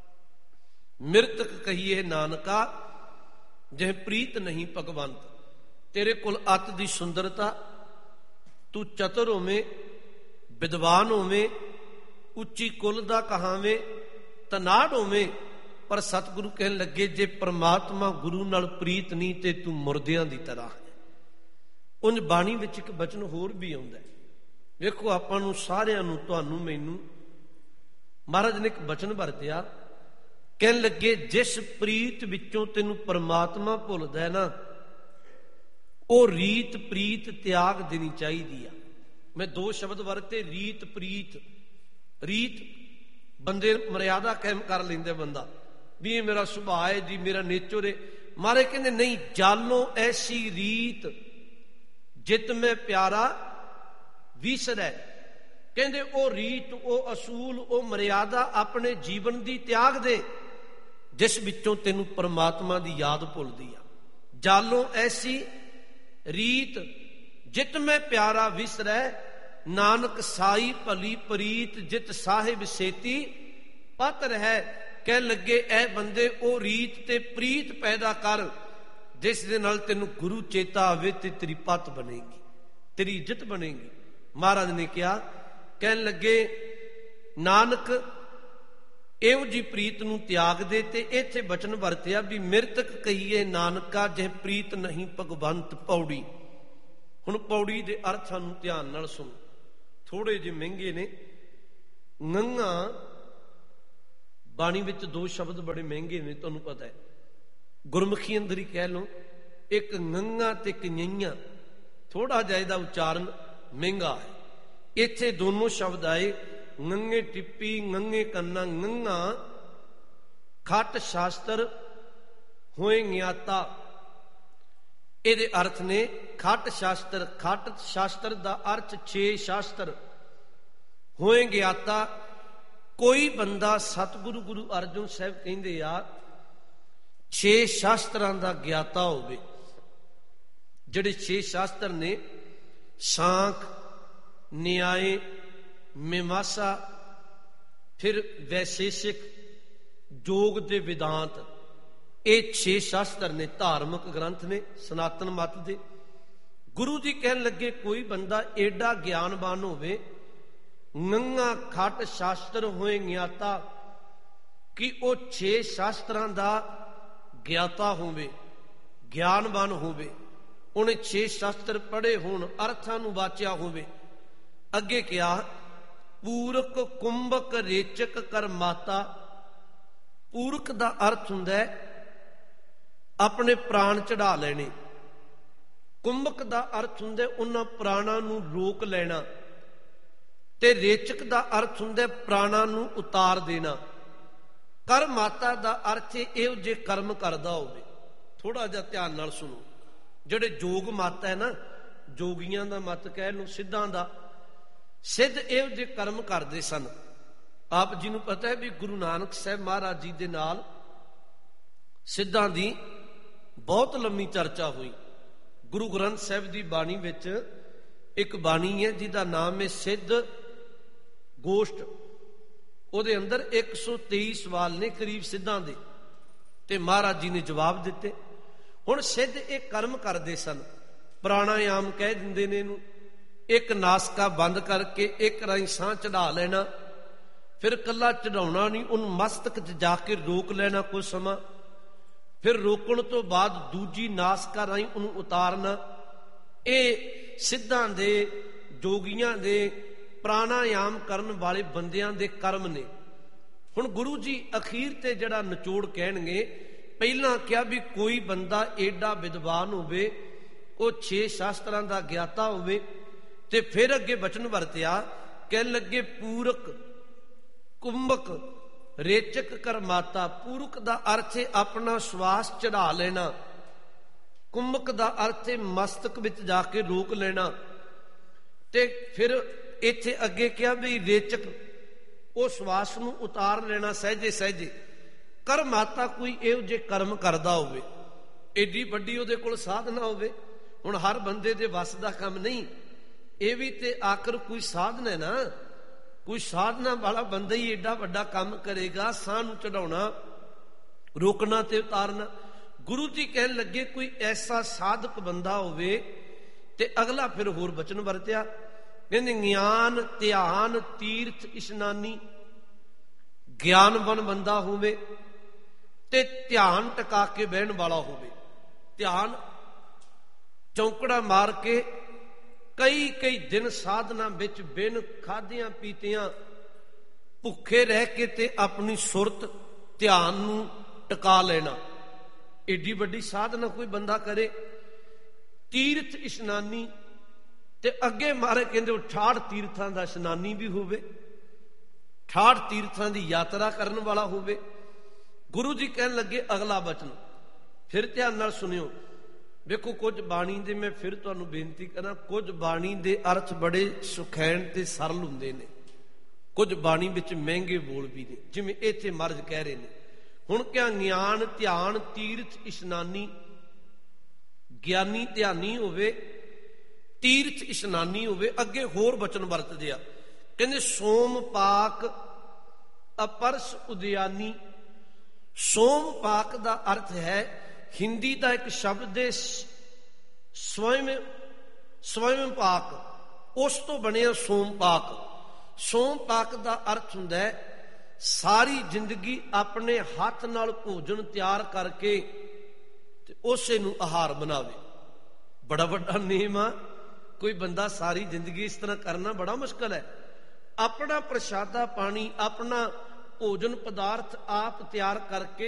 Speaker 1: ਮਿਰਤਕ ਕਹੀਏ ਨਾਨਕਾ ਜਿਹ ਪ੍ਰੀਤ ਨਹੀਂ ਭਗਵੰਤ। ਤੇਰੇ ਕੋਲ ਅਤ ਦੀ ਸੁੰਦਰਤਾ, ਤੂੰ ਚਤੁਰ ਹੋਵੇਂ, ਵਿਦਵਾਨ ਹੋਵੇਂ, ਉੱਚੀ ਕੁਲ ਦਾ ਕਹਾਵੇਂ, ਤਨਾੜ ਹੋਵੇਂ, ਪਰ ਸਤਿਗੁਰੂ ਕਹਿਣ ਲੱਗੇ ਜੇ ਪ੍ਰਮਾਤਮਾ ਗੁਰੂ ਨਾਲ ਪ੍ਰੀਤ ਨਹੀਂ ਤੇ ਤੂੰ ਮੁਰਦਿਆਂ ਦੀ ਤਰ੍ਹਾਂ ਹੈ। ਉਂਝ ਬਾਣੀ ਵਿੱਚ ਇੱਕ ਬਚਨ ਹੋਰ ਵੀ ਆਉਂਦਾ। ਵੇਖੋ ਆਪਾਂ ਨੂੰ ਸਾਰਿਆਂ ਨੂੰ, ਤੁਹਾਨੂੰ ਮੈਨੂੰ, ਮਹਾਰਾਜ ਨੇ ਇੱਕ ਬਚਨ ਵਰਤਿਆ, ਕਹਿਣ ਲੱਗੇ ਜਿਸ ਪ੍ਰੀਤ ਵਿੱਚੋਂ ਤੈਨੂੰ ਪਰਮਾਤਮਾ ਭੁੱਲਦਾ ਹੈ ਨਾ, ਉਹ ਰੀਤ ਪ੍ਰੀਤ ਤਿਆਗ ਦੇਣੀ ਚਾਹੀਦੀ ਆ। ਮੈਂ ਦੋ ਸ਼ਬਦ ਵਰਤੇ, ਰੀਤ ਪ੍ਰੀਤ। ਰੀਤ ਬੰਦੇ ਮਰਿਆਦਾ ਕਾਇਮ ਕਰ ਲੈਂਦੇ, ਬੰਦਾ ਵੀ ਇਹ ਮੇਰਾ ਸੁਭਾਅ ਹੈ ਜੀ, ਮੇਰਾ ਨੇਚਰ ਹੈ। ਮਹਾਰਾਜ ਕਹਿੰਦੇ ਨਹੀਂ, ਜਾਲੋ ਐਸੀ ਰੀਤ ਜਿਤ ਮੈਂ ਪਿਆਰਾ ਵਿਸਰੈ। ਕਹਿੰਦੇ ਉਹ ਰੀਤ, ਉਹ ਅਸੂਲ, ਉਹ ਮਰਿਆਦਾ ਆਪਣੇ ਜੀਵਨ ਦੀ ਤਿਆਗ ਦੇ ਜਿਸ ਵਿੱਚੋਂ ਤੈਨੂੰ ਪਰਮਾਤਮਾ ਦੀ ਯਾਦ ਭੁੱਲਦੀ ਆ। ਜਾਲੋ ਐਸੀ ਰੀਤ ਜਿਤ ਮੈਂ ਪਿਆਰਾ ਵਿਸਰੈ, ਨਾਨਕ ਸਾਈ ਭਲੀ ਪ੍ਰੀਤ ਜਿਤ ਸਾਹਿਬ ਸੇਤੀ ਪਤ ਰਹਿ। ਕਹਿ ਲੱਗੇ ਐ ਬੰਦੇ ਉਹ ਰੀਤ ਤੇ ਪ੍ਰੀਤ ਪੈਦਾ ਕਰ ਜਿਸ ਦੇ ਨਾਲ ਤੈਨੂੰ ਗੁਰੂ ਚੇਤਾ ਆਵੇ ਤੇ ਤੇਰੀ ਪਤ ਬਣੇਗੀ, ਤੇਰੀ ਇੱਜ਼ਤ ਬਣੇਗੀ। ਮਹਾਰਾਜ ਨੇ ਕਿਹਾ, ਕਹਿਣ ਲੱਗੇ ਨਾਨਕ ਇਹੋ ਜੀ ਪ੍ਰੀਤ ਨੂੰ ਤਿਆਗ ਦੇ। ਤੇ ਇੱਥੇ ਬਚਨ ਵਰਤਿਆ ਵੀ ਮਿਰਤਕ ਕਹੀਏ ਨਾਨਕਾ ਜਿਹ ਪ੍ਰੀਤ ਨਹੀਂ ਭਗਵੰਤ ਪੌੜੀ। ਹੁਣ ਪੌੜੀ ਦੇ ਅਰਥਾਂ ਨੂੰ ਧਿਆਨ ਨਾਲ ਸੁਣੋ, ਥੋੜੇ ਜਿਹੇ ਮਹਿੰਗੇ ਨੇ। ਨੰਗਾ ਬਾਣੀ ਵਿੱਚ ਦੋ ਸ਼ਬਦ ਬੜੇ ਮਹਿੰਗੇ ਨੇ, ਤੁਹਾਨੂੰ ਪਤਾ ਹੈ। ਗੁਰਮੁਖੀ ਅੰਦਰ ਹੀ ਕਹਿ ਲਓ, ਇੱਕ ਨੰਗਾ ਤੇ ਇੱਕ ਨਿਆਂ, ਥੋੜਾ ਜਿਹਾ ਇਹਦਾ ਉਚਾਰਨ ਮਹਿੰਗਾ ਹੈ। ਇੱਥੇ ਦੋਨੋਂ ਸ਼ਬਦ ਆਏ, ਨੰਗੇ ਟਿੱਪੀ, ਨੰਗੇ ਕੰਨਾ। ਨੰਗਾ ਖੱਟ ਸ਼ਾਸਤਰ ਹੋਏ ਗਿਆਤਾ, ਇਹਦੇ ਅਰਥ ਨੇ ਖੱਟ ਸ਼ਾਸਤਰ। ਖੱਟ ਸ਼ਾਸਤਰ ਦਾ ਅਰਥ ਛੇ ਸ਼ਾਸਤਰ ਹੋਏ ਗਿਆਤਾ। ਕੋਈ ਬੰਦਾ ਸਤਿਗੁਰੂ ਗੁਰੂ ਅਰਜਨ ਸਾਹਿਬ ਕਹਿੰਦੇ ਆ ਛੇ ਸ਼ਾਸਤਰਾਂ ਦਾ ਗਿਆਤਾ ਹੋਵੇ। ਜਿਹੜੇ ਛੇ ਸ਼ਾਸਤਰ ਨੇ, ਸਾਂਖ, ਨਿਆਏ, ਮੀਮਾਂਸਾ, ਫਿਰ ਵੈਸ਼ੇਸ਼ਿਕ, ਜੋਗ ਦੇ ਵਿਦਾਂਤ, ਇਹ ਛੇ ਸ਼ਾਸਤਰ ਨੇ, ਧਾਰਮਿਕ ਗ੍ਰੰਥ ਨੇ ਸਨਾਤਨ ਮਤ ਦੇ। ਗੁਰੂ ਜੀ ਕਹਿਣ ਲੱਗੇ ਕੋਈ ਬੰਦਾ ਏਡਾ ਗਿਆਨਵਾਨ ਹੋਵੇ, ਨੰਗਾ ਖੱਟ ਸ਼ਾਸਤਰ ਹੋਏ ਗਿਆਤਾ, ਕਿ ਉਹ ਛੇ ਸ਼ਾਸਤਰਾਂ ਦਾ ਗਿਆਤਾ ਹੋਵੇ, ਗਿਆਨਵਾਨ ਹੋਵੇ, ਉਹਨੇ ਛੇ ਸ਼ਾਸਤਰ ਪੜ੍ਹੇ ਹੋਣ, ਅਰਥਾਂ ਨੂੰ ਵਾਚਿਆ ਹੋਵੇ। ਅੱਗੇ ਕਿਹਾ ਪੂਰਕ ਕੁੰਭਕ ਰੇਚਕ ਕਰ ਮਾਤਾ। ਪੂਰਕ ਦਾ ਅਰਥ ਹੁੰਦਾ ਆਪਣੇ ਪ੍ਰਾਣ ਚੜਾ ਲੈਣੇ। ਕੁੰਭਕ ਦਾ ਅਰਥ ਹੁੰਦਾ ਉਹਨਾਂ ਪ੍ਰਾਣਾਂ ਨੂੰ ਰੋਕ ਲੈਣਾ। ਤੇ ਰੇਚਕ ਦਾ ਅਰਥ ਹੁੰਦਾ ਪ੍ਰਾਣਾਂ ਨੂੰ ਉਤਾਰ ਦੇਣਾ। ਕਰ ਮਾਤਾ ਦਾ ਅਰਥ ਇਹੋ ਜਿਹੇ ਕਰਮ ਕਰਦਾ ਹੋਵੇ। ਥੋੜਾ ਜਿਹਾ ਧਿਆਨ ਨਾਲ ਸੁਣੋ। ਜਿਹੜੇ ਜੋਗ ਮੱਤ ਹੈ ਨਾ, ਜੋਗੀਆਂ ਦਾ ਮੱਤ ਕਹਿ ਲਓ, ਸਿੱਧਾਂ ਦਾ, ਸਿੱਧ ਇਹੋ ਜਿਹੇ ਕਰਮ ਕਰਦੇ ਸਨ। ਆਪ ਜੀ ਨੂੰ ਪਤਾ ਹੈ ਵੀ ਗੁਰੂ ਨਾਨਕ ਸਾਹਿਬ ਮਹਾਰਾਜ ਜੀ ਦੇ ਨਾਲ ਸਿੱਧਾਂ ਦੀ ਬਹੁਤ ਲੰਮੀ ਚਰਚਾ ਹੋਈ। ਗੁਰੂ ਗ੍ਰੰਥ ਸਾਹਿਬ ਦੀ ਬਾਣੀ ਵਿੱਚ ਇੱਕ ਬਾਣੀ ਹੈ ਜਿਹਦਾ ਨਾਮ ਹੈ ਸਿੱਧ ਗੋਸ਼ਟ। ਉਹਦੇ ਅੰਦਰ ਇੱਕ ਸੌ ਤੇਈ ਸਵਾਲ ਨੇ ਕਰੀਬ ਸਿੱਧਾਂ ਦੇ, ਤੇ ਮਹਾਰਾਜ ਜੀ ਨੇ ਜਵਾਬ ਦਿੱਤੇ। ਹੁਣ ਸਿੱਧ ਇਹ ਕਰਮ ਕਰਦੇ ਸਨ, ਪ੍ਰਾਣਾਯਾਮ ਕਹਿ ਦਿੰਦੇ ਨੇ ਇਹਨੂੰ। ਇੱਕ ਨਾਸਕਾ ਬੰਦ ਕਰਕੇ ਇੱਕ ਰਾਹੀਂ ਸਾਹ ਚੜਾ ਲੈਣਾ, ਫਿਰ ਕੱਲਾ ਚੜਾਉਣਾ ਨਹੀਂ, ਉਹਨੂੰ ਮਸਤਕ 'ਚ ਜਾ ਕੇ ਰੋਕ ਲੈਣਾ ਕੁਝ ਸਮਾਂ, ਫਿਰ ਰੋਕਣ ਤੋਂ ਬਾਅਦ ਦੂਜੀ ਨਾਸਕਾ ਰਾਹੀਂ ਉਹਨੂੰ ਉਤਾਰਨਾ। ਇਹ ਸਿੱਧਾਂ ਦੇ, ਜੋਗੀਆਂ ਦੇ, ਪ੍ਰਾਣਾਯਾਮ ਕਰਨ ਵਾਲੇ ਬੰਦਿਆਂ ਦੇ ਕਰਮ ਨੇ। ਹੁਣ ਗੁਰੂ ਜੀ ਅਖੀਰ ਤੇ ਜਿਹੜਾ ਨਿਚੋੜ ਕਹਿਣਗੇ, ਪਹਿਲਾਂ ਕਿਹਾ ਵੀ ਕੋਈ ਬੰਦਾ ਏਡਾ ਵਿਦਵਾਨ ਹੋਵੇ, ਉਹ ਛੇ ਸ਼ਾਸਤਰਾਂ ਦਾ ਗਿਆਤਾ ਹੋਵੇ, ਤੇ ਫਿਰ ਅੱਗੇ ਬਚਨ ਵਰਤਿਆ, ਕਹਿਣ ਲੱਗੇ ਪੂਰਕ ਕੁੰਭਕ ਰੇਚਕ ਕਰ ਮਾਤਾ। ਪੂਰਕ ਦਾ ਅਰਥ ਹੈ ਆਪਣਾ ਸਵਾਸ ਚੜਾ ਲੈਣਾ। ਕੁੰਭਕ ਦਾ ਅਰਥ ਹੈ ਮਸਤਕ ਵਿੱਚ ਜਾ ਕੇ ਰੋਕ ਲੈਣਾ। ਤੇ ਫਿਰ ਇੱਥੇ ਅੱਗੇ ਕਿਹਾ ਵੀ ਰੇਚਕ, ਉਹ ਸਵਾਸ ਨੂੰ ਉਤਾਰ ਲੈਣਾ ਸਹਿਜੇ ਸਹਿਜੇ। ਕਰ ਮਾਤਾ, ਕੋਈ ਇਹੋ ਜਿਹੇ ਕਰਮ ਕਰਦਾ ਹੋਵੇ, ਏਡੀ ਵੱਡੀ ਉਹਦੇ ਕੋਲ ਸਾਧਨਾ ਹੋਵੇ। ਹੁਣ ਹਰ ਬੰਦੇ ਦੇ ਵੱਸ ਦਾ ਕੰਮ ਨਹੀਂ, ਇਹ ਵੀ ਤੇ ਆਖਰ ਕੋਈ ਸਾਧਨ ਹੈ ਨਾ। ਕੋਈ ਸਾਧਨਾ ਵਾਲਾ ਬੰਦਾ ਹੀ ਏਡਾ ਵੱਡਾ ਕੰਮ ਕਰੇਗਾ, ਸਾਹ ਨੂੰ ਚੜਾਉਣਾ, ਰੋਕਣਾ ਤੇ ਉਤਾਰਨਾ। ਗੁਰੂ ਜੀ ਕਹਿਣ ਲੱਗੇ ਕੋਈ ਐਸਾ ਸਾਧਕ ਬੰਦਾ ਹੋਵੇ। ਤੇ ਅਗਲਾ ਫਿਰ ਹੋਰ ਬਚਨ ਵਰਤਿਆ, ਕਹਿੰਦੇ ਗਿਆਨ ਧਿਆਨ ਤੀਰਥ ਇਸ਼ਨਾਨੀ। ਗਿਆਨਵਾਨ ਬੰਦਾ ਹੋਵੇ ਤੇ ਧਿਆਨ ਟਿਕਾ ਕੇ ਬਹਿਣ ਵਾਲਾ ਹੋਵੇ। ਧਿਆਨ ਚੌਂਕੜਾ ਮਾਰ ਕੇ ਕਈ ਕਈ ਦਿਨ ਸਾਧਨਾ ਵਿੱਚ ਬਿਨ ਖਾਧਿਆਂ ਪੀਤਿਆਂ ਭੁੱਖੇ ਰਹਿ ਕੇ ਤੇ ਆਪਣੀ ਸੁਰਤ ਧਿਆਨ ਨੂੰ ਟਿਕਾ ਲੈਣਾ, ਏਡੀ ਵੱਡੀ ਸਾਧਨਾ ਕੋਈ ਬੰਦਾ ਕਰੇ। ਤੀਰਥ ਇਸ਼ਨਾਨੀ, ਤੇ ਅੱਗੇ ਮਾਰੇ ਕਹਿੰਦੇ ਉਹ ਅਠਾਹਠ ਤੀਰਥਾਂ ਦਾ ਇਸ਼ਨਾਨੀ ਵੀ ਹੋਵੇ, ਅਠਾਹਠ ਤੀਰਥਾਂ ਦੀ ਯਾਤਰਾ ਕਰਨ ਵਾਲਾ ਹੋਵੇ। ਗੁਰੂ ਜੀ ਕਹਿਣ ਲੱਗੇ ਅਗਲਾ ਬਚਨ, ਫਿਰ ਧਿਆਨ ਨਾਲ ਸੁਣਿਓ। ਵੇਖੋ ਕੁਝ ਬਾਣੀ ਦੇ, ਮੈਂ ਫਿਰ ਤੁਹਾਨੂੰ ਬੇਨਤੀ ਕਰਾਂ, ਕੁਝ ਬਾਣੀ ਦੇ ਅਰਥ ਬੜੇ ਸੁਖੈਣ ਤੇ ਸਰਲ ਹੁੰਦੇ ਨੇ, ਕੁਝ ਬਾਣੀ ਵਿੱਚ ਮਹਿੰਗੇ ਬੋਲ ਵੀ ਨੇ, ਜਿਵੇਂ ਇੱਥੇ ਮਹਾਰਾਜ ਕਹਿ ਰਹੇ ਨੇ। ਹੁਣ ਕਿਆ ਗਿਆਨ ਧਿਆਨ ਤੀਰਥ ਇਸ਼ਨਾਨੀ, ਗਿਆਨੀ ਧਿਆਨੀ ਹੋਵੇ, ਤੀਰਥ ਇਸ਼ਨਾਨੀ ਹੋਵੇ। ਅੱਗੇ ਹੋਰ ਬਚਨ ਵਰਤਦੇ ਆ, ਕਹਿੰਦੇ ਸੋਮ ਪਾਕ ਅਪਰਸ ਉਦਿਆਨੀ। ਸੋਮ ਪਾਕ ਦਾ ਅਰਥ ਹੈ, ਹਿੰਦੀ ਦਾ ਇੱਕ ਸ਼ਬਦ ਹੈ ਸਵਯੰ ਸਵਯੰ ਪਾਕ, ਉਸ ਤੋਂ ਬਣਿਆ ਸੋਮ ਪਾਕ। ਸੋਮ ਪਾਕ ਦਾ ਅਰਥ ਹੁੰਦਾ ਹੈ ਸਾਰੀ ਜ਼ਿੰਦਗੀ ਆਪਣੇ ਹੱਥ ਨਾਲ ਭੋਜਨ ਤਿਆਰ ਕਰਕੇ ਤੇ ਉਸੇ ਨੂੰ ਆਹਾਰ ਬਣਾਵੇ। ਬੜਾ ਵੱਡਾ ਨੇਮ ਆ। ਕੋਈ ਬੰਦਾ ਸਾਰੀ ਜ਼ਿੰਦਗੀ ਇਸ ਤਰ੍ਹਾਂ ਕਰਨਾ ਬੜਾ ਮੁਸ਼ਕਲ ਹੈ। ਆਪਣਾ ਪ੍ਰਸ਼ਾਦਾ ਪਾਣੀ, ਆਪਣਾ ਭੋਜਨ ਪਦਾਰਥ ਆਪ ਤਿਆਰ ਕਰਕੇ